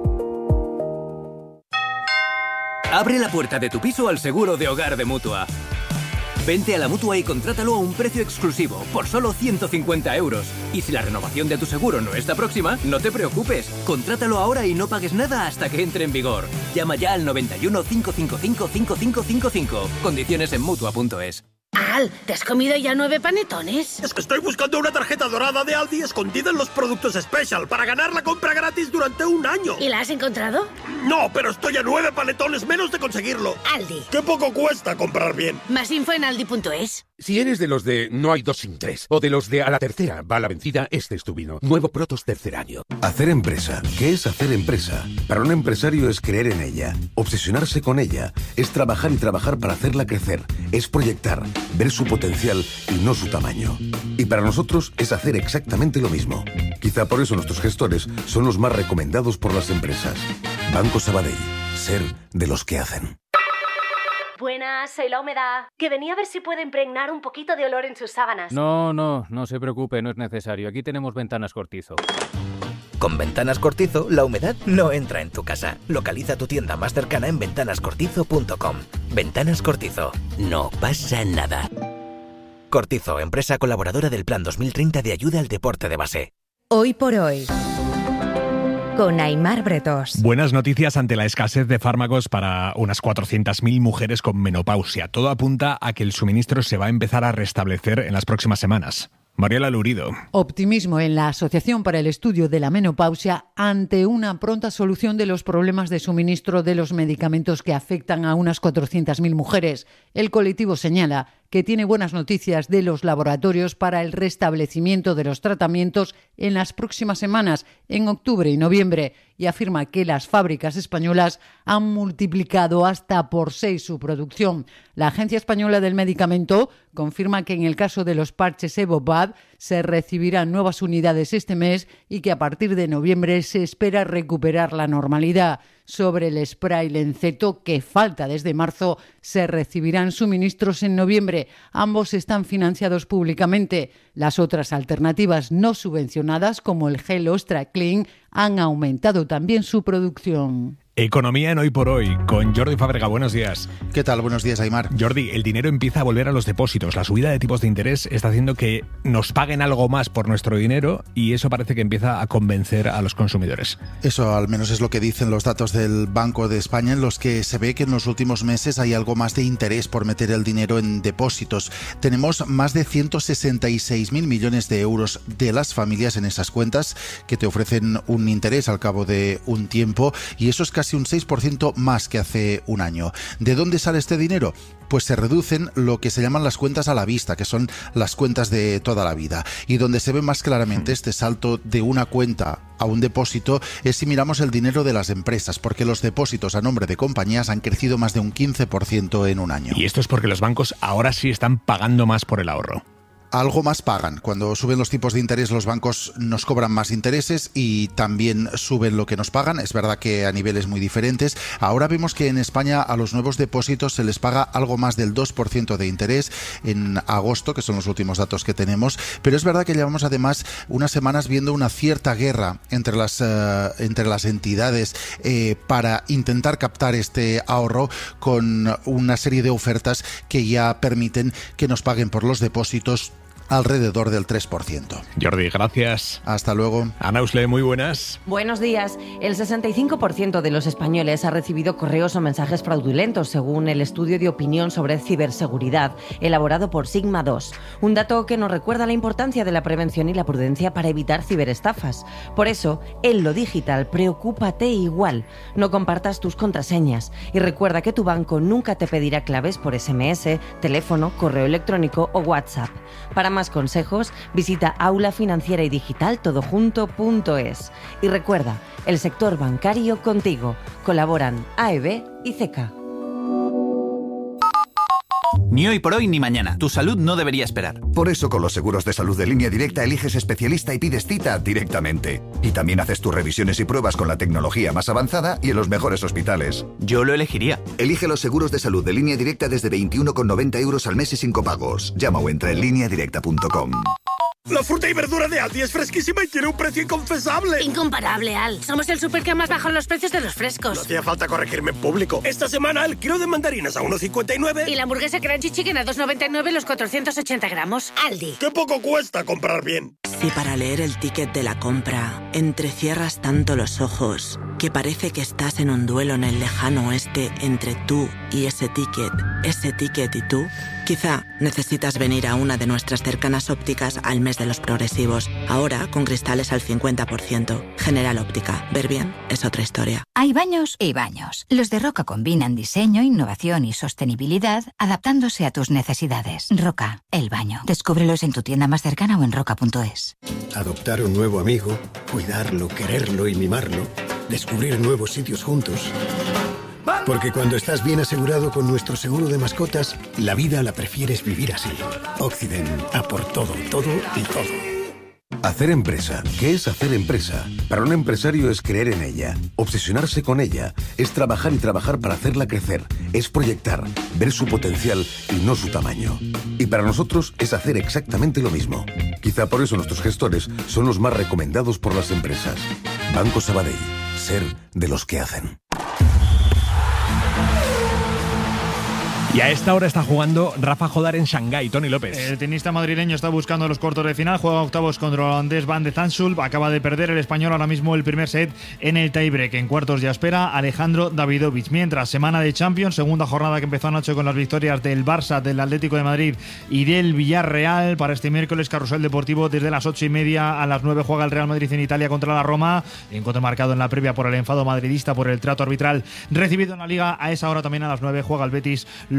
Abre la puerta de tu piso al seguro de hogar de Mutua. Vente a la Mutua y contrátalo a un precio exclusivo, por solo ciento cincuenta euros. Y si la renovación de tu seguro no está próxima, no te preocupes. Contrátalo ahora y no pagues nada hasta que entre en vigor. Llama ya al noventa y uno, cinco cinco cinco, cinco cinco cinco cinco. Condiciones en Mutua punto es. Al, ¿te has comido ya nueve panetones? Es que estoy buscando una tarjeta dorada de Aldi escondida en los productos Special para ganar la compra gratis durante un año. ¿Y la has encontrado? No, pero estoy a nueve panetones menos de conseguirlo. Aldi. ¡Qué poco cuesta comprar bien! Más info en aldi punto es. Si eres de los de no hay dos sin tres, o de los de a la tercera va la vencida, este es tu vino. Nuevo Protos tercer año. Hacer empresa. ¿Qué es hacer empresa? Para un empresario es creer en ella, obsesionarse con ella, es trabajar y trabajar para hacerla crecer, es proyectar, ver su potencial y no su tamaño. Y para nosotros es hacer exactamente lo mismo. Quizá por eso nuestros gestores son los más recomendados por las empresas. Banco Sabadell. Ser de los que hacen. Buenas, soy la humedad. Que venía a ver si puedo impregnar un poquito de olor en sus sábanas. No, no, no se preocupe, no es necesario. Aquí tenemos Ventanas Cortizo. Con Ventanas Cortizo, la humedad no entra en tu casa. Localiza tu tienda más cercana en ventanas cortizo punto com. Ventanas Cortizo. No pasa nada. Cortizo, empresa colaboradora del Plan dos mil treinta de ayuda al deporte de base. Hoy por hoy, con Aimar Bretos. Buenas noticias ante la escasez de fármacos para unas cuatrocientas mil mujeres con menopausia. Todo apunta a que el suministro se va a empezar a restablecer en las próximas semanas. Mariela Lurido. Optimismo en la Asociación para el Estudio de la Menopausia ante una pronta solución de los problemas de suministro de los medicamentos que afectan a unas cuatrocientas mil mujeres. El colectivo señala que tiene buenas noticias de los laboratorios para el restablecimiento de los tratamientos en las próximas semanas, en octubre y noviembre, y afirma que las fábricas españolas han multiplicado hasta por seis su producción. La Agencia Española del Medicamento confirma que en el caso de los parches Evobab se recibirán nuevas unidades este mes y que a partir de noviembre se espera recuperar la normalidad. Sobre el spray Lenceto, que falta desde marzo, se recibirán suministros en noviembre. Ambos están financiados públicamente. Las otras alternativas no subvencionadas, como el gel Ostra Clean, han aumentado también su producción. Economía en Hoy por Hoy, con Jordi Fábrega. Buenos días. ¿Qué tal? Buenos días, Aimar. Jordi, el dinero empieza a volver a los depósitos. La subida de tipos de interés está haciendo que nos paguen algo más por nuestro dinero y eso parece que empieza a convencer a los consumidores. Eso al menos es lo que dicen los datos del Banco de España, en los que se ve que en los últimos meses hay algo más de interés por meter el dinero en depósitos. Tenemos más de ciento sesenta y seis mil millones de euros de las familias en esas cuentas que te ofrecen un interés al cabo de un tiempo, y eso es casi un seis por ciento más que hace un año. ¿De dónde sale este dinero? Pues se reducen lo que se llaman las cuentas a la vista, que son las cuentas de toda la vida. Y donde se ve más claramente este salto de una cuenta a un depósito es si miramos el dinero de las empresas, porque los depósitos a nombre de compañías han crecido más de un quince por ciento en un año. Y esto es porque los bancos ahora sí están pagando más por el ahorro. Algo más pagan. Cuando suben los tipos de interés, los bancos nos cobran más intereses y también suben lo que nos pagan. Es verdad que a niveles muy diferentes. Ahora vemos que en España a los nuevos depósitos se les paga algo más del dos por ciento de interés en agosto, que son los últimos datos que tenemos. Pero es verdad que llevamos además unas semanas viendo una cierta guerra entre las, uh, entre las entidades eh, para intentar captar este ahorro con una serie de ofertas que ya permiten que nos paguen por los depósitos alrededor del tres por ciento. Jordi, gracias. Hasta luego. Ana Usle, muy buenas. Buenos días. El sesenta y cinco por ciento de los españoles ha recibido correos o mensajes fraudulentos, según el estudio de opinión sobre ciberseguridad elaborado por Sigma dos. Un dato que nos recuerda la importancia de la prevención y la prudencia para evitar ciberestafas. Por eso, en lo digital, preocúpate igual. No compartas tus contraseñas y recuerda que tu banco nunca te pedirá claves por ese eme ese, teléfono, correo electrónico o WhatsApp. Para más consejos, visita aula financiera y digital todojunto punto es. Y recuerda, el sector bancario contigo. Colaboran A E B y C E C A. Ni hoy por hoy ni mañana. Tu salud no debería esperar. Por eso con los seguros de salud de Línea Directa eliges especialista y pides cita directamente. Y también haces tus revisiones y pruebas con la tecnología más avanzada y en los mejores hospitales. Yo lo elegiría. Elige los seguros de salud de Línea Directa desde veintiuno con noventa euros al mes y sin copagos. Llama o entra en línea directa punto com. La fruta y verdura de Aldi es fresquísima y tiene un precio inconfesable. Incomparable, Al. Somos el súper que más bajan los precios de los frescos. No hacía falta corregirme en público. Esta semana el kilo de mandarinas a uno cincuenta y nueve. Y la hamburguesa Crunchy Chicken a dos noventa y nueve los cuatrocientos ochenta gramos. Aldi. ¡Qué poco cuesta comprar bien! Si para leer el ticket de la compra entrecierras tanto los ojos que parece que estás en un duelo en el lejano oeste entre tú y ese ticket, ese ticket y tú, quizá necesitas venir a una de nuestras cercanas ópticas al mes de los progresivos. Ahora con cristales al cincuenta por ciento. General Óptica. Ver bien es otra historia. Hay baños y baños. Los de Roca combinan diseño, innovación y sostenibilidad adaptándose a tus necesidades. Roca, el baño. Descúbrelos en tu tienda más cercana o en roca punto es. Adoptar un nuevo amigo, cuidarlo, quererlo y mimarlo. Descubrir nuevos sitios juntos. Porque cuando estás bien asegurado con nuestro seguro de mascotas, la vida la prefieres vivir así. Occident, a por todo, todo y todo. Hacer empresa. ¿Qué es hacer empresa? Para un empresario es creer en ella, obsesionarse con ella, es trabajar y trabajar para hacerla crecer, es proyectar, ver su potencial y no su tamaño. Y para nosotros es hacer exactamente lo mismo. Quizá por eso nuestros gestores son los más recomendados por las empresas. Banco Sabadell. Ser de los que hacen. Y a esta hora está jugando Rafa Jodar en Shanghái. Tony López. El tenista madrileño está buscando los cuartos de final. Juega octavos contra el holandés Van de Zandschulp. Acaba de perder el español ahora mismo el primer set en el tiebreak. En cuartos ya espera Alejandro Davidovich. Mientras, semana de Champions, segunda jornada que empezó anoche con las victorias del Barça, del Atlético de Madrid y del Villarreal. Para este miércoles, carrusel deportivo desde las ocho y media a las nueve juega el Real Madrid en Italia contra la Roma. Encuentro marcado en la previa por el enfado madridista por el trato arbitral recibido en la Liga. A esa hora también a las nueve juega el Betis. Lo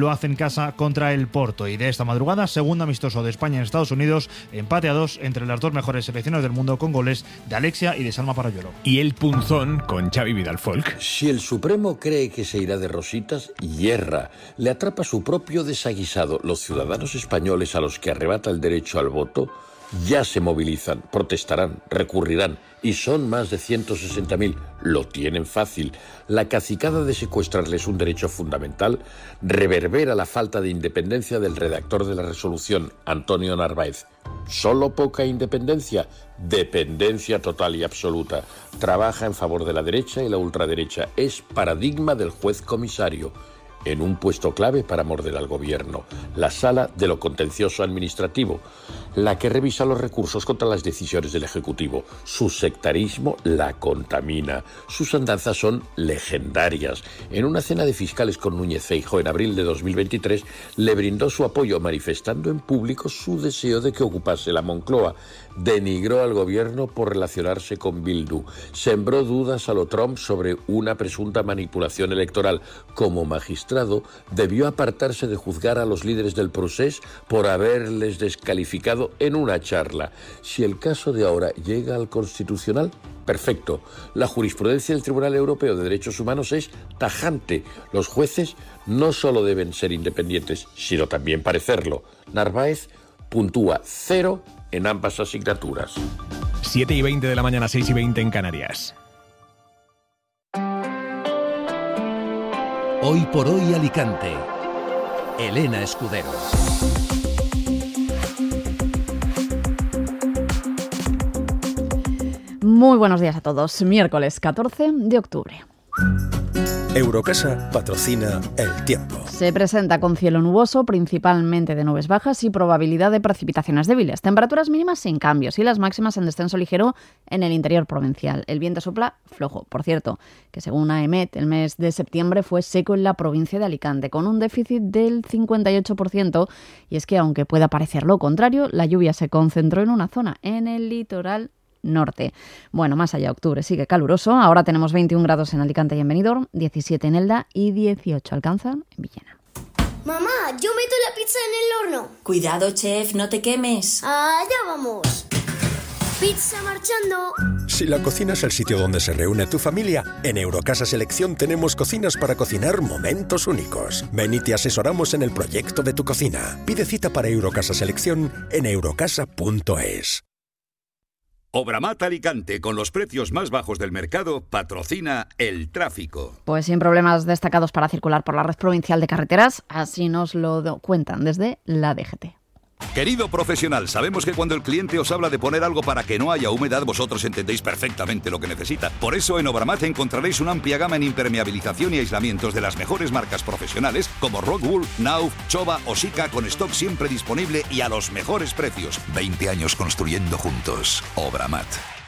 lo hace en casa contra el Porto. Y de esta madrugada, segundo amistoso de España en Estados Unidos, empate a dos entre las dos mejores selecciones del mundo, con goles de Alexia y de Salma Parayuelo. Y el punzón con Xavi Vidal-Folk. Si el Supremo cree que se irá de rositas, yerra. Le atrapa su propio desaguisado. Los ciudadanos españoles a los que arrebata el derecho al voto ya se movilizan, protestarán, recurrirán, y son más de ciento sesenta mil. Lo tienen fácil. La cacicada de secuestrarles un derecho fundamental reverbera la falta de independencia del redactor de la resolución, Antonio Narváez. ¿Solo poca independencia? Dependencia total y absoluta. Trabaja en favor de la derecha y la ultraderecha. Es paradigma del juez comisario. En un puesto clave para morder al gobierno, la Sala de lo Contencioso Administrativo, la que revisa los recursos contra las decisiones del Ejecutivo. Su sectarismo la contamina. Sus andanzas son legendarias. En una cena de fiscales con Núñez Feijóo en abril de dos mil veintitrés, le brindó su apoyo manifestando en público su deseo de que ocupase la Moncloa. Denigró al gobierno por relacionarse con Bildu. Sembró dudas a lo Trump sobre una presunta manipulación electoral. Como magistrado, debió apartarse de juzgar a los líderes del procés por haberles descalificado en una charla. Si el caso de ahora llega al Constitucional, perfecto. La jurisprudencia del Tribunal Europeo de Derechos Humanos es tajante. Los jueces no solo deben ser independientes, sino también parecerlo. Narváez puntúa cero en ambas asignaturas. siete y veinte de la mañana, seis y veinte en Canarias. Hoy por hoy Alicante. Elena Escudero. Muy buenos días a todos. Miércoles catorce de octubre. Eurocasa patrocina el tiempo. Se presenta con cielo nuboso, principalmente de nubes bajas y probabilidad de precipitaciones débiles. Temperaturas mínimas sin cambios y las máximas en descenso ligero en el interior provincial. El viento sopla flojo. Por cierto, que según AEMET, el mes de septiembre fue seco en la provincia de Alicante, con un déficit del cincuenta y ocho por ciento. Y es que, aunque pueda parecer lo contrario, la lluvia se concentró en una zona, en el litoral norte. Bueno, más allá, octubre sigue caluroso. Ahora tenemos veintiún grados en Alicante y en Benidorm, diecisiete en Elda y dieciocho alcanzan en Villena. Mamá, yo meto la pizza en el horno. Cuidado, chef, no te quemes. Allá vamos. Pizza marchando. Si la cocina es el sitio donde se reúne tu familia, en Eurocasa Selección tenemos cocinas para cocinar momentos únicos. Ven y te asesoramos en el proyecto de tu cocina. Pide cita para Eurocasa Selección en eurocasa punto es. Obramat Alicante, con los precios más bajos del mercado, patrocina el tráfico. Pues sin problemas destacados para circular por la red provincial de carreteras, así nos lo cuentan desde la D G T. Querido profesional, sabemos que cuando el cliente os habla de poner algo para que no haya humedad, vosotros entendéis perfectamente lo que necesita. Por eso en Obramat encontraréis una amplia gama en impermeabilización y aislamientos de las mejores marcas profesionales como Rockwool, Nauf, Chova o Sika, con stock siempre disponible y a los mejores precios. veinte años construyendo juntos. Obramat.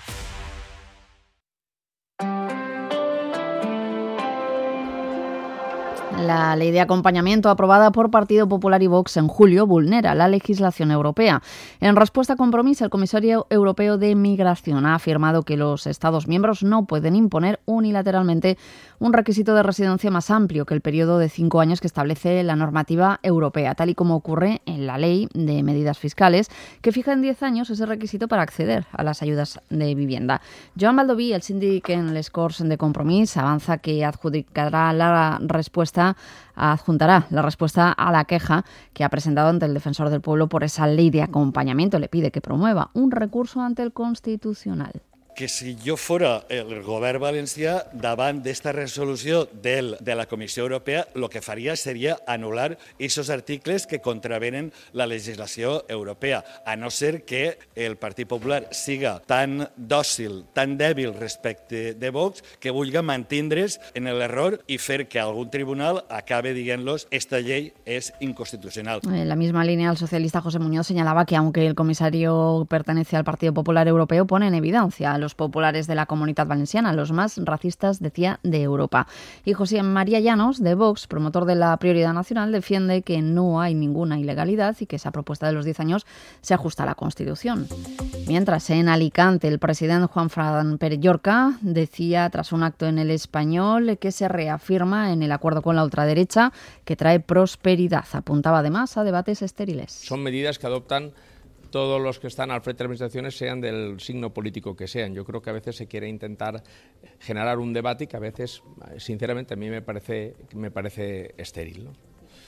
La ley de acompañamiento aprobada por Partido Popular y Vox en julio vulnera la legislación europea. En respuesta a Compromís, el comisario europeo de Migración ha afirmado que los Estados miembros no pueden imponer unilateralmente un requisito de residencia más amplio que el periodo de cinco años que establece la normativa europea, tal y como ocurre en la Ley de Medidas Fiscales, que fija en diez años ese requisito para acceder a las ayudas de vivienda. Joan Baldoví, el síndic en les Corts de Compromís, avanza que adjudicará la respuesta adjuntará la respuesta a la queja que ha presentado ante el Defensor del Pueblo por esa ley de acompañamiento. Le pide que promueva un recurso ante el Constitucional. Que si jo fora el govern valencià, davant d'esta resolució del, de la Comissió Europea, el que faria seria anul·lar aquests articles que contravenen la legislació europea, a no ser que el Partit Popular siga tan dòcil, tan dèbil respecte de Vox, que vulgui mantindre's en l'error i fer que algun tribunal acabe dient-los esta llei és inconstitucional. En la misma línea, el socialista José Muñoz señalaba que aunque el comisario pertenece al Partido Popular Europeo, pone en evidencia a los los populares de la Comunitat Valenciana, los más racistas, decía, de Europa. Y José María Llanos, de Vox, promotor de la prioridad nacional, defiende que no hay ninguna ilegalidad y que esa propuesta de los diez años se ajusta a la Constitución. Mientras, en Alicante, el presidente Juan Fran Pérez Llorca decía, tras un acto en El Español, que se reafirma en el acuerdo con la ultraderecha que trae prosperidad. Apuntaba además a debates estériles. Son medidas que adoptan todos los que están al frente de las administraciones, sean del signo político que sean. Yo creo que a veces se quiere intentar generar un debate que a veces, sinceramente, a mí me parece, me parece estéril, ¿no?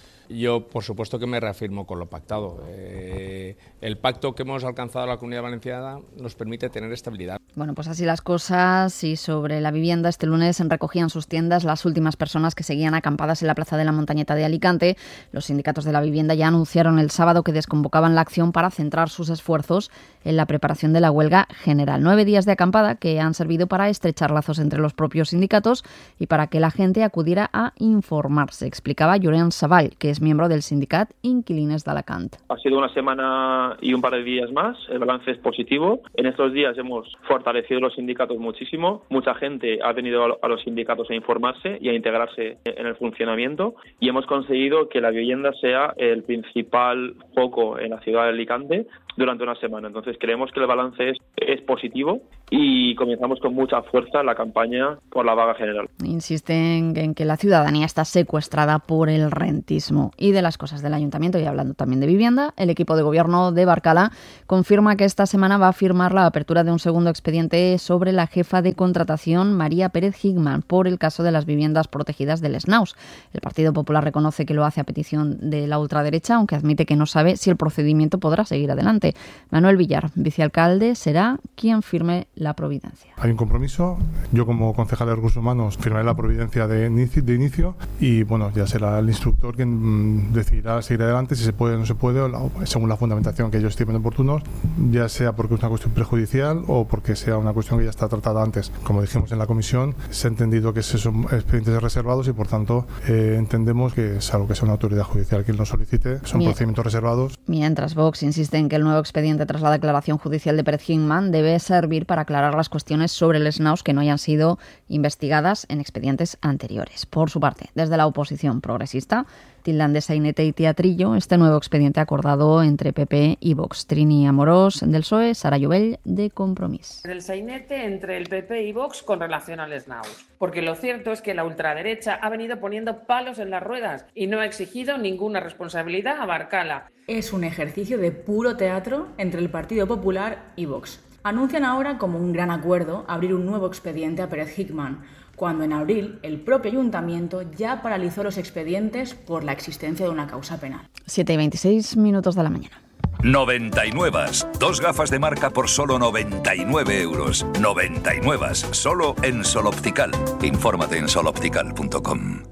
Yo, por supuesto, que me reafirmo con lo pactado. Eh, el pacto que hemos alcanzado en la Comunidad Valenciana nos permite tener estabilidad. Bueno, pues así las cosas. Y sobre la vivienda, este lunes recogían sus tiendas las últimas personas que seguían acampadas en la Plaza de la Montañeta de Alicante. Los sindicatos de la vivienda ya anunciaron el sábado que desconvocaban la acción para centrar sus esfuerzos en la preparación de la huelga general. Nueve días de acampada que han servido para estrechar lazos entre los propios sindicatos y para que la gente acudiera a informarse, explicaba Llorenç Savall, que es miembro del sindicat Inquilines d'Alacant. Ha sido una semana y un par de días más, el balance es positivo. En estos días hemos fortalecido los sindicatos muchísimo, mucha gente ha venido a los sindicatos a informarse y a integrarse en el funcionamiento y hemos conseguido que la vivienda sea el principal foco en la ciudad de Alicante durante una semana. Entonces creemos que el balance es, es positivo y comenzamos con mucha fuerza la campaña por la vaga general. Insisten en que la ciudadanía está secuestrada por el rentismo. Y de las cosas del ayuntamiento, y hablando también de vivienda, el equipo de gobierno de Barcala confirma que esta semana va a firmar la apertura de un segundo expediente sobre la jefa de contratación María Pérez Hickman por el caso de las viviendas protegidas del Snaus. El Partido Popular reconoce que lo hace a petición de la ultraderecha, aunque admite que no sabe si el procedimiento podrá seguir adelante. Manuel Villar, vicealcalde, será quien firme la providencia. Hay un compromiso. Yo, como concejal de Recursos Humanos, firmaré la providencia de inicio, de inicio y bueno, ya será el instructor quien decidirá seguir adelante, si se puede o no se puede, según la fundamentación que ellos estimen oportunos, ya sea porque es una cuestión prejudicial o porque sea una cuestión que ya está tratada antes. Como dijimos en la comisión, se ha entendido que son expedientes reservados y por tanto eh, entendemos que, salvo que sea una autoridad judicial quien lo solicite, son Bien. procedimientos reservados. Mientras Vox insiste en que el nuevo expediente tras la declaración judicial de Pérez Hickman debe servir para aclarar las cuestiones sobre el Snaus que no hayan sido investigadas en expedientes anteriores. Por su parte, desde la oposición progresista, tildan de sainete y teatrillo este nuevo expediente acordado entre P P y Vox. Trini Amorós, del P S O E, Sara Llobell, de Compromís. El sainete entre el P P y Vox con relación al Snaus. Porque lo cierto es que la ultraderecha ha venido poniendo palos en las ruedas y no ha exigido ninguna responsabilidad a Barcala. Es un ejercicio de puro teatro entre el Partido Popular y Vox. Anuncian ahora como un gran acuerdo abrir un nuevo expediente a Pérez Hickman, cuando en abril el propio ayuntamiento ya paralizó los expedientes por la existencia de una causa penal. siete y veintiséis minutos de la mañana. noventa y nueve. Dos gafas de marca por solo noventa y nueve euros. noventa y nueve. Solo en Sol Optical. Infórmate en sol optical punto com.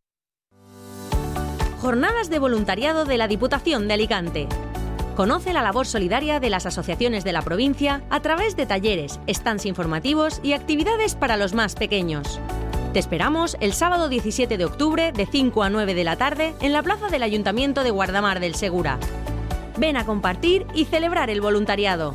Jornadas de voluntariado de la Diputación de Alicante. Conoce la labor solidaria de las asociaciones de la provincia a través de talleres, stands informativos y actividades para los más pequeños. Te esperamos el sábado diecisiete de octubre de cinco a nueve de la tarde en la plaza del Ayuntamiento de Guardamar del Segura. Ven a compartir y celebrar el voluntariado.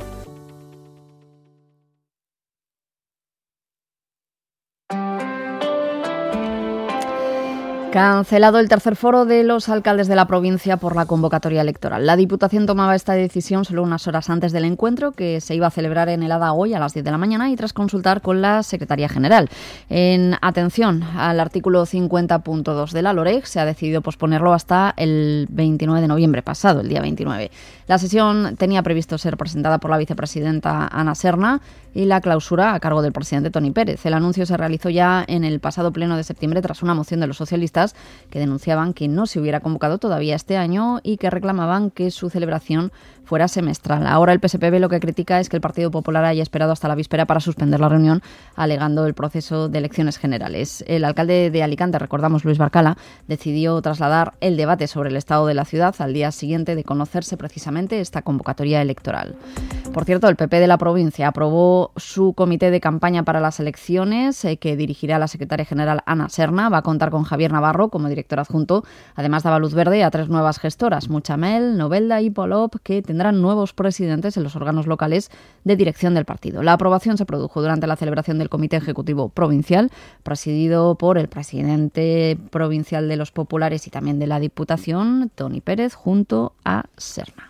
Cancelado el tercer foro de los alcaldes de la provincia por la convocatoria electoral. La Diputación tomaba esta decisión solo unas horas antes del encuentro, que se iba a celebrar en el Hada hoy a las diez de la mañana y tras consultar con la Secretaría General. En atención al artículo cincuenta punto dos de la LOREG, se ha decidido posponerlo hasta el veintinueve de noviembre pasado, el día veintinueve. La sesión tenía previsto ser presentada por la vicepresidenta Ana Serna y la clausura a cargo del presidente Toni Pérez. El anuncio se realizó ya en el pasado pleno de septiembre tras una moción de los socialistas que denunciaban que no se hubiera convocado todavía este año y que reclamaban que su celebración fuera semestral. Ahora el P S P B lo que critica es que el Partido Popular haya esperado hasta la víspera para suspender la reunión, alegando el proceso de elecciones generales. El alcalde de Alicante, recordamos, Luis Barcala, decidió trasladar el debate sobre el estado de la ciudad al día siguiente de conocerse precisamente esta convocatoria electoral. Por cierto, el P P de la provincia aprobó su comité de campaña para las elecciones, eh, que dirigirá la secretaria general Ana Serna. Va a contar con Javier Navarro como director adjunto. Además, daba luz verde a tres nuevas gestoras, Muchamel, Novelda y Polop, que tendrán tendrán nuevos presidentes en los órganos locales de dirección del partido. La aprobación se produjo durante la celebración del Comité Ejecutivo Provincial, presidido por el presidente provincial de los Populares y también de la Diputación, Toni Pérez, junto a Serna.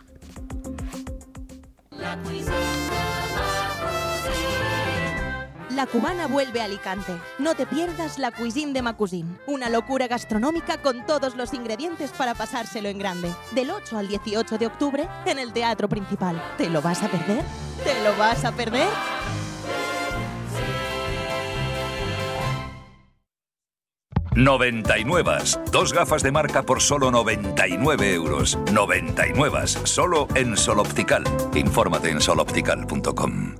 La Cubana vuelve a Alicante. No te pierdas la Cuisine de Ma Cuisine, una locura gastronómica con todos los ingredientes para pasárselo en grande. Del ocho al dieciocho de octubre en el Teatro Principal. ¿Te lo vas a perder? ¿Te lo vas a perder? noventa y nueve. Dos gafas de marca por solo noventa y nueve euros. noventa y nueve. Solo en Sol Optical. Infórmate en sol optical punto com.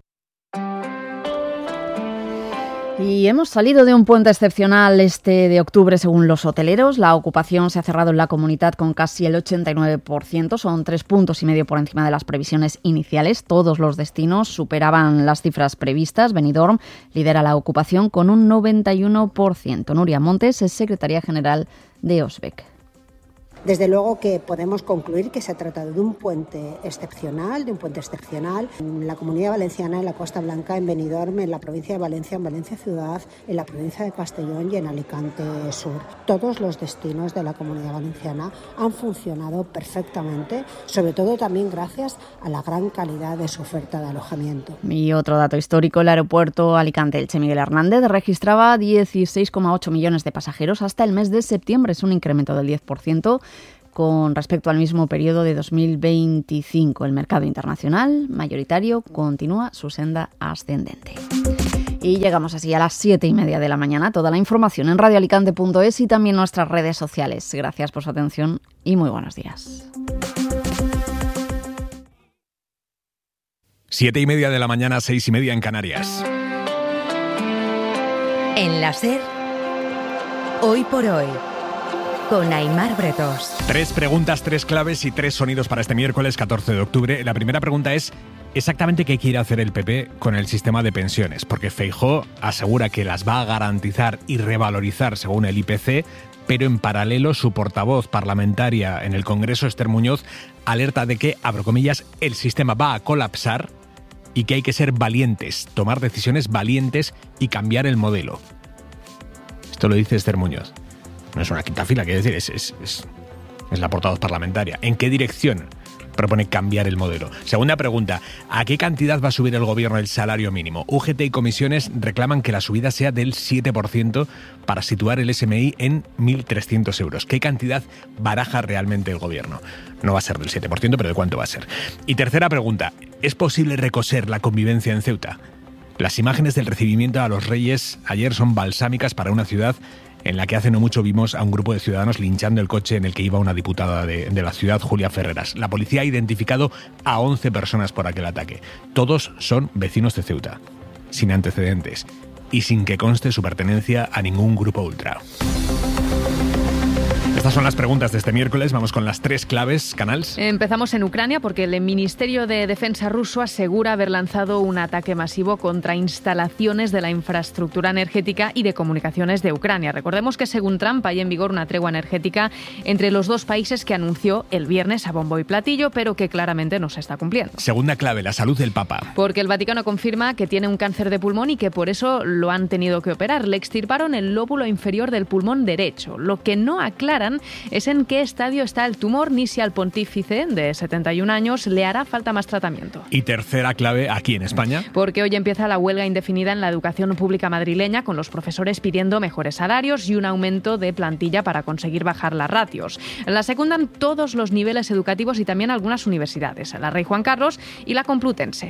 Y hemos salido de un puente excepcional este de octubre según los hoteleros. La ocupación se ha cerrado en la comunidad con casi el ochenta y nueve por ciento. Son tres puntos y medio por encima de las previsiones iniciales. Todos los destinos superaban las cifras previstas. Benidorm lidera la ocupación con un noventa y uno por ciento. Nuria Montes es secretaria general de Osbec. Desde luego que podemos concluir que se ha tratado de un puente excepcional, de un puente excepcional en la Comunidad Valenciana, en la Costa Blanca, en Benidorm, en la provincia de Valencia, en Valencia Ciudad, en la provincia de Castellón y en Alicante Sur. Todos los destinos de la Comunidad Valenciana han funcionado perfectamente, sobre todo también gracias a la gran calidad de su oferta de alojamiento. Y otro dato histórico, el aeropuerto Alicante-Elche Miguel Hernández registraba dieciséis coma ocho millones de pasajeros hasta el mes de septiembre, es un incremento del diez por ciento. Con respecto al mismo periodo de dos mil veinticinco. El mercado internacional mayoritario continúa su senda ascendente. Y llegamos así a las siete y media de la mañana. Toda la información en radio alicante punto es y también nuestras redes sociales. Gracias por su atención y muy buenos días. Siete y media de la mañana, seis y media en Canarias. En la SER, hoy por hoy. Con Aimar Bretos. Tres preguntas, tres claves y tres sonidos para este miércoles catorce de octubre. La primera pregunta es exactamente qué quiere hacer el P P con el sistema de pensiones, porque Feijóo asegura que las va a garantizar y revalorizar según el I P C, pero en paralelo su portavoz parlamentaria en el Congreso, Esther Muñoz, alerta de que, abro comillas, el sistema va a colapsar y que hay que ser valientes, tomar decisiones valientes y cambiar el modelo. Esto lo dice Esther Muñoz. No es una quinta fila, quiero decir, es, es, es, es la portavoz parlamentaria. ¿En qué dirección propone cambiar el modelo? Segunda pregunta, ¿a qué cantidad va a subir el gobierno el salario mínimo? U G T y comisiones reclaman que la subida sea del siete por ciento para situar el S M I en mil trescientos euros. ¿Qué cantidad baraja realmente el gobierno? No va a ser del siete por ciento, pero ¿de cuánto va a ser? Y tercera pregunta, ¿es posible recoser la convivencia en Ceuta? Las imágenes del recibimiento a los reyes ayer son balsámicas para una ciudad en la que hace no mucho vimos a un grupo de ciudadanos linchando el coche en el que iba una diputada de, de la ciudad, Julia Ferreras. La policía ha identificado a once personas por aquel ataque. Todos son vecinos de Ceuta, sin antecedentes y sin que conste su pertenencia a ningún grupo ultra. Estas son las preguntas de este miércoles. Vamos con las tres claves, Canals. Empezamos en Ucrania porque el Ministerio de Defensa ruso asegura haber lanzado un ataque masivo contra instalaciones de la infraestructura energética y de comunicaciones de Ucrania. Recordemos que según Trump hay en vigor una tregua energética entre los dos países que anunció el viernes a bombo y platillo, pero que claramente no se está cumpliendo. Segunda clave, la salud del Papa. Porque el Vaticano confirma que tiene un cáncer de pulmón y que por eso lo han tenido que operar. Le extirparon el lóbulo inferior del pulmón derecho. Lo que no aclaran es en qué estadio está el tumor ni si al pontífice de setenta y un años le hará falta más tratamiento. Y tercera clave aquí en España. Porque hoy empieza la huelga indefinida en la educación pública madrileña con los profesores pidiendo mejores salarios y un aumento de plantilla para conseguir bajar las ratios. La secundan todos los niveles educativos y también algunas universidades, la Rey Juan Carlos y la Complutense,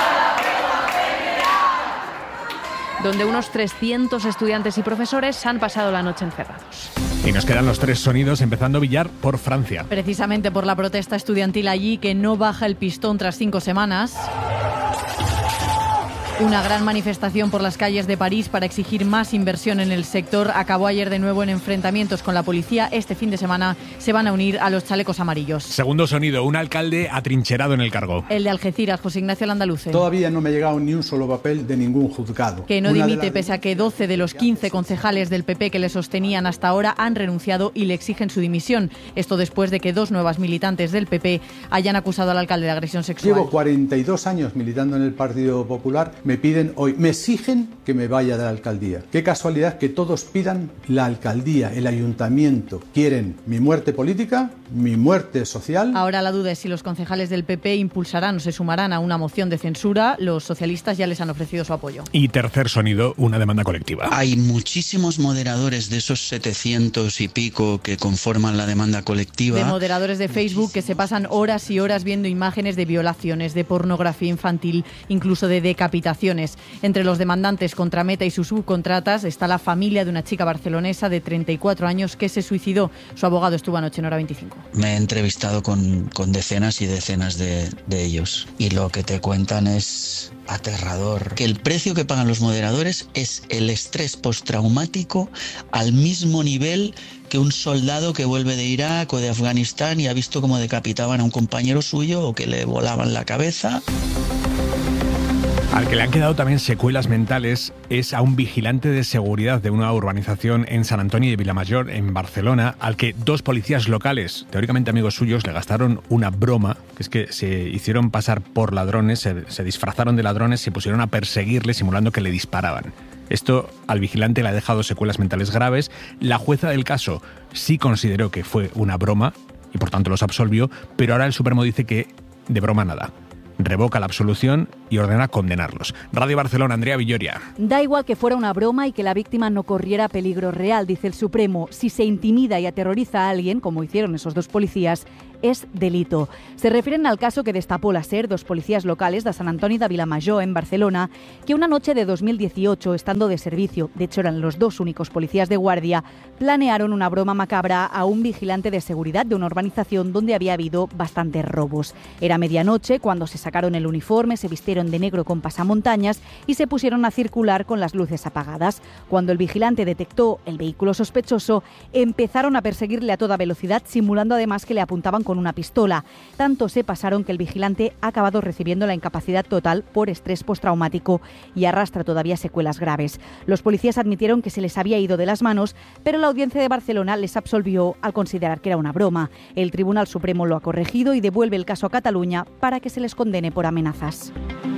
donde unos trescientos estudiantes y profesores han pasado la noche encerrados. Y nos quedan los tres sonidos, empezando Villar por Francia. Precisamente por la protesta estudiantil allí, que no baja el pistón tras cinco semanas. Una gran manifestación por las calles de París para exigir más inversión en el sector acabó ayer de nuevo en enfrentamientos con la policía. Este fin de semana se van a unir a los chalecos amarillos. Segundo sonido, un alcalde atrincherado en el cargo. El de Algeciras, José Ignacio Landaluce. Todavía no me ha llegado ni un solo papel de ningún juzgado. Que no Una dimite las... pese a que doce de los quince concejales del P P que le sostenían hasta ahora han renunciado y le exigen su dimisión. Esto después de que dos nuevas militantes del P P hayan acusado al alcalde de agresión sexual. Llevo cuarenta y dos años militando en el Partido Popular. Me piden hoy, me exigen que me vaya de la alcaldía. Qué casualidad que todos pidan la alcaldía, el ayuntamiento. Quieren mi muerte política, mi muerte social. Ahora la duda es si los concejales del P P impulsarán o se sumarán a una moción de censura. Los socialistas ya les han ofrecido su apoyo. Y tercer sonido, una demanda colectiva. Hay muchísimos moderadores de esos setecientos y pico que conforman la demanda colectiva. De moderadores de Facebook que se pasan horas y horas viendo imágenes de violaciones, de pornografía infantil, incluso de decapitaciones. Entre los demandantes contra Meta y sus subcontratas está la familia de una chica barcelonesa de treinta y cuatro años que se suicidó. Su abogado estuvo anoche en Hora veinticinco. Me he entrevistado con, con decenas y decenas de, de ellos y lo que te cuentan es aterrador. Que el precio que pagan los moderadores es el estrés postraumático al mismo nivel que un soldado que vuelve de Irak o de Afganistán y ha visto cómo decapitaban a un compañero suyo o que le volaban la cabeza. Al que le han quedado también secuelas mentales es a un vigilante de seguridad de una urbanización en San Antonio de Vilamayor, en Barcelona, al que dos policías locales, teóricamente amigos suyos, le gastaron una broma, que es que se hicieron pasar por ladrones, se, se disfrazaron de ladrones, se pusieron a perseguirle simulando que le disparaban. Esto al vigilante le ha dejado secuelas mentales graves. La jueza del caso sí consideró que fue una broma y por tanto los absolvió, pero ahora el Supremo dice que de broma nada. Revoca la absolución y ordena condenarlos. Radio Barcelona, Andrea Villoria. Da igual que fuera una broma y que la víctima no corriera peligro real, dice el Supremo. Si se intimida y aterroriza a alguien, como hicieron esos dos policías, es delito. Se refieren al caso que destapó la SER, dos policías locales de San Antoni de Vilamajor, en Barcelona, que una noche de dos mil dieciocho, estando de servicio, de hecho eran los dos únicos policías de guardia, planearon una broma macabra a un vigilante de seguridad de una urbanización donde había habido bastantes robos. Era medianoche cuando se sacaron el uniforme, se vistieron de negro con pasamontañas y se pusieron a circular con las luces apagadas. Cuando el vigilante detectó el vehículo sospechoso, empezaron a perseguirle a toda velocidad, simulando además que le apuntaban con una pistola. Tanto se pasaron que el vigilante ha acabado recibiendo la incapacidad total por estrés postraumático y arrastra todavía secuelas graves. Los policías admitieron que se les había ido de las manos, pero la Audiencia de Barcelona les absolvió al considerar que era una broma. El Tribunal Supremo lo ha corregido y devuelve el caso a Cataluña para que se les condene por amenazas.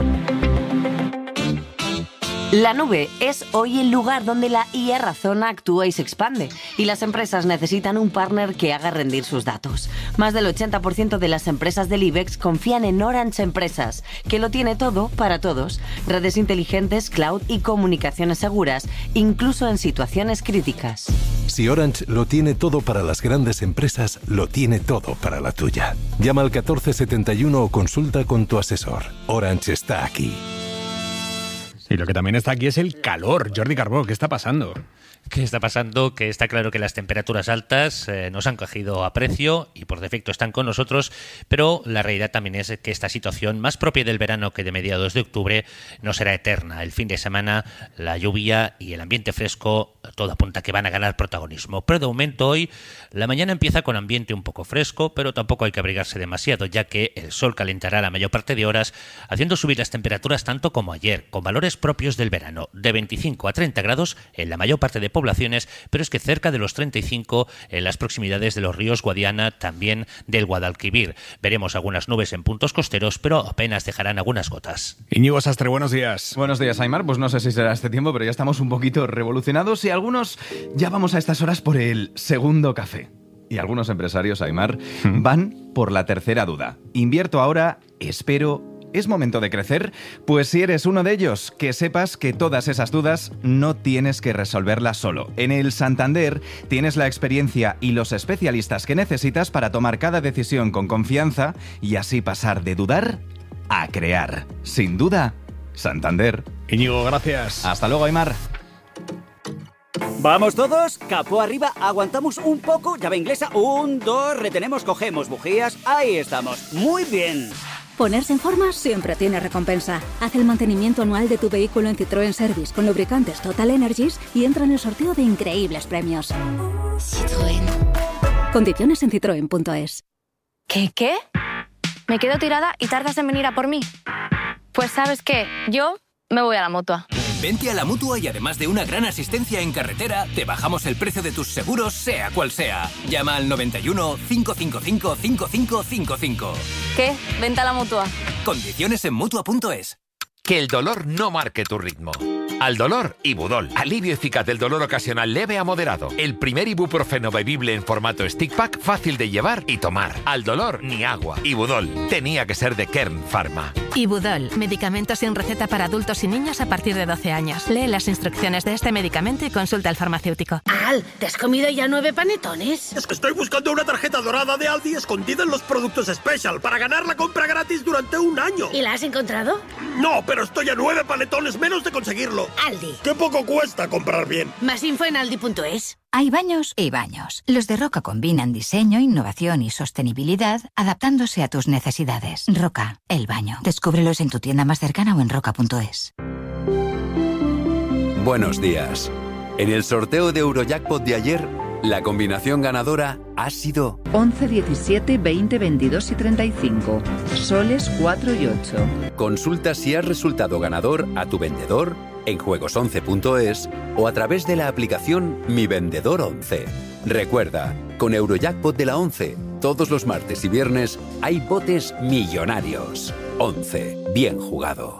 La nube es hoy el lugar donde la I A razona, actúa y se expande. Y las empresas necesitan un partner que haga rendir sus datos. Más del ochenta por ciento de las empresas del IBEX confían en Orange Empresas, que lo tiene todo para todos. Redes inteligentes, cloud y comunicaciones seguras, incluso en situaciones críticas. Si Orange lo tiene todo para las grandes empresas, lo tiene todo para la tuya. Llama al catorce setenta y uno o consulta con tu asesor. Orange está aquí. Y lo que también está aquí es el calor. Jordi Carbó, ¿qué está pasando? ¿Qué está pasando? Que está claro que las temperaturas altas eh, nos han cogido a precio y por defecto están con nosotros, pero la realidad también es que esta situación, más propia del verano que de mediados de octubre, no será eterna. El fin de semana, la lluvia y el ambiente fresco, todo apunta a que van a ganar protagonismo. Pero de momento hoy, la mañana empieza con ambiente un poco fresco, pero tampoco hay que abrigarse demasiado, ya que el sol calentará la mayor parte de horas, haciendo subir las temperaturas tanto como ayer, con valores propios del verano, de veinticinco a treinta grados en la mayor parte de poblaciones, pero es que cerca de los treinta y cinco en las proximidades de los ríos Guadiana, también del Guadalquivir. Veremos algunas nubes en puntos costeros, pero apenas dejarán algunas gotas. Íñigo Sastre, buenos días. Buenos días, Aimar. Pues no sé si será este tiempo, pero ya estamos un poquito revolucionados y algunos ya vamos a estas horas por el segundo café. Y algunos empresarios, Aimar, ¿Mm? van por la tercera duda. Invierto ahora, espero... ¿Es momento de crecer? Pues si eres uno de ellos, que sepas que todas esas dudas no tienes que resolverlas solo. En el Santander tienes la experiencia y los especialistas que necesitas para tomar cada decisión con confianza y así pasar de dudar a crear. Sin duda, Santander. Íñigo, gracias. Hasta luego, Aimar. ¿Vamos todos? Capó arriba, aguantamos un poco, llave inglesa, un, dos, retenemos, cogemos bujías, ahí estamos. Muy bien. Ponerse en forma siempre tiene recompensa. Haz el mantenimiento anual de tu vehículo en Citroën Service con lubricantes Total Energies y entra en el sorteo de increíbles premios. Citroën. Condiciones en citroen punto es. ¿Qué, qué? Me quedo tirada y tardas en venir a por mí. Pues ¿sabes qué? Yo me voy a la Mutua. Vente a la Mutua y además de una gran asistencia en carretera, te bajamos el precio de tus seguros, sea cual sea. Llama al noventa y uno, cinco cinco cinco, cinco cinco cinco cinco. ¿Qué? Vente a la Mutua. Condiciones en Mutua punto es. Que el dolor no marque tu ritmo. Al dolor, Ibudol. Alivio eficaz del dolor ocasional leve a moderado. El primer ibuprofeno bebible en formato stick pack, fácil de llevar y tomar. Al dolor, ni agua. Ibudol. Tenía que ser de Kern Pharma. Ibudol. Medicamento sin receta para adultos y niños a partir de doce años. Lee las instrucciones de este medicamento y consulta al farmacéutico. Al, ¿te has comido ya nueve panetones? Es que estoy buscando una tarjeta dorada de Aldi escondida en los productos Special para ganar la compra gratis durante un año. ¿Y la has encontrado? No, pero estoy a nueve panetones menos de conseguirlo. Aldi. ¡Qué poco cuesta comprar bien! Más info en aldi punto es. Hay baños y baños. Los de Roca combinan diseño, innovación y sostenibilidad, adaptándose a tus necesidades. Roca, el baño. Descúbrelos en tu tienda más cercana o en roca punto es. Buenos días. En el sorteo de Eurojackpot de ayer, la combinación ganadora ha sido once, diecisiete, veinte, veintidós y treinta y cinco. Soles cuatro y ocho. Consulta si has resultado ganador a tu vendedor en juegos once punto es o a través de la aplicación Mi Vendedor once. Recuerda, con Eurojackpot de la once, todos los martes y viernes hay botes millonarios. once. Bien jugado.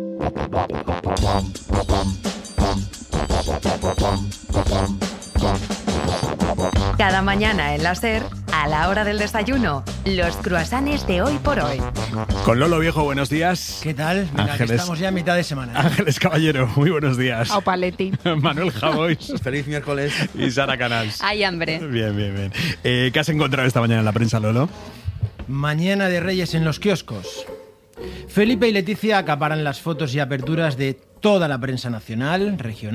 Cada mañana en la SER, a la hora del desayuno, los cruasanes de hoy por hoy. Con Lolo Viejo, buenos días. ¿Qué tal? Mira, Ángeles, que estamos ya a mitad de semana. Ángeles Caballero, muy buenos días. Au Paletti. Manuel Javois. Feliz miércoles. Y Sara Canals. Hay hambre. Bien, bien, bien. Eh, ¿Qué has encontrado esta mañana en la prensa, Lolo? Mañana de Reyes en los kioscos. Felipe y Leticia acaparan las fotos y aperturas de toda la prensa nacional, regional.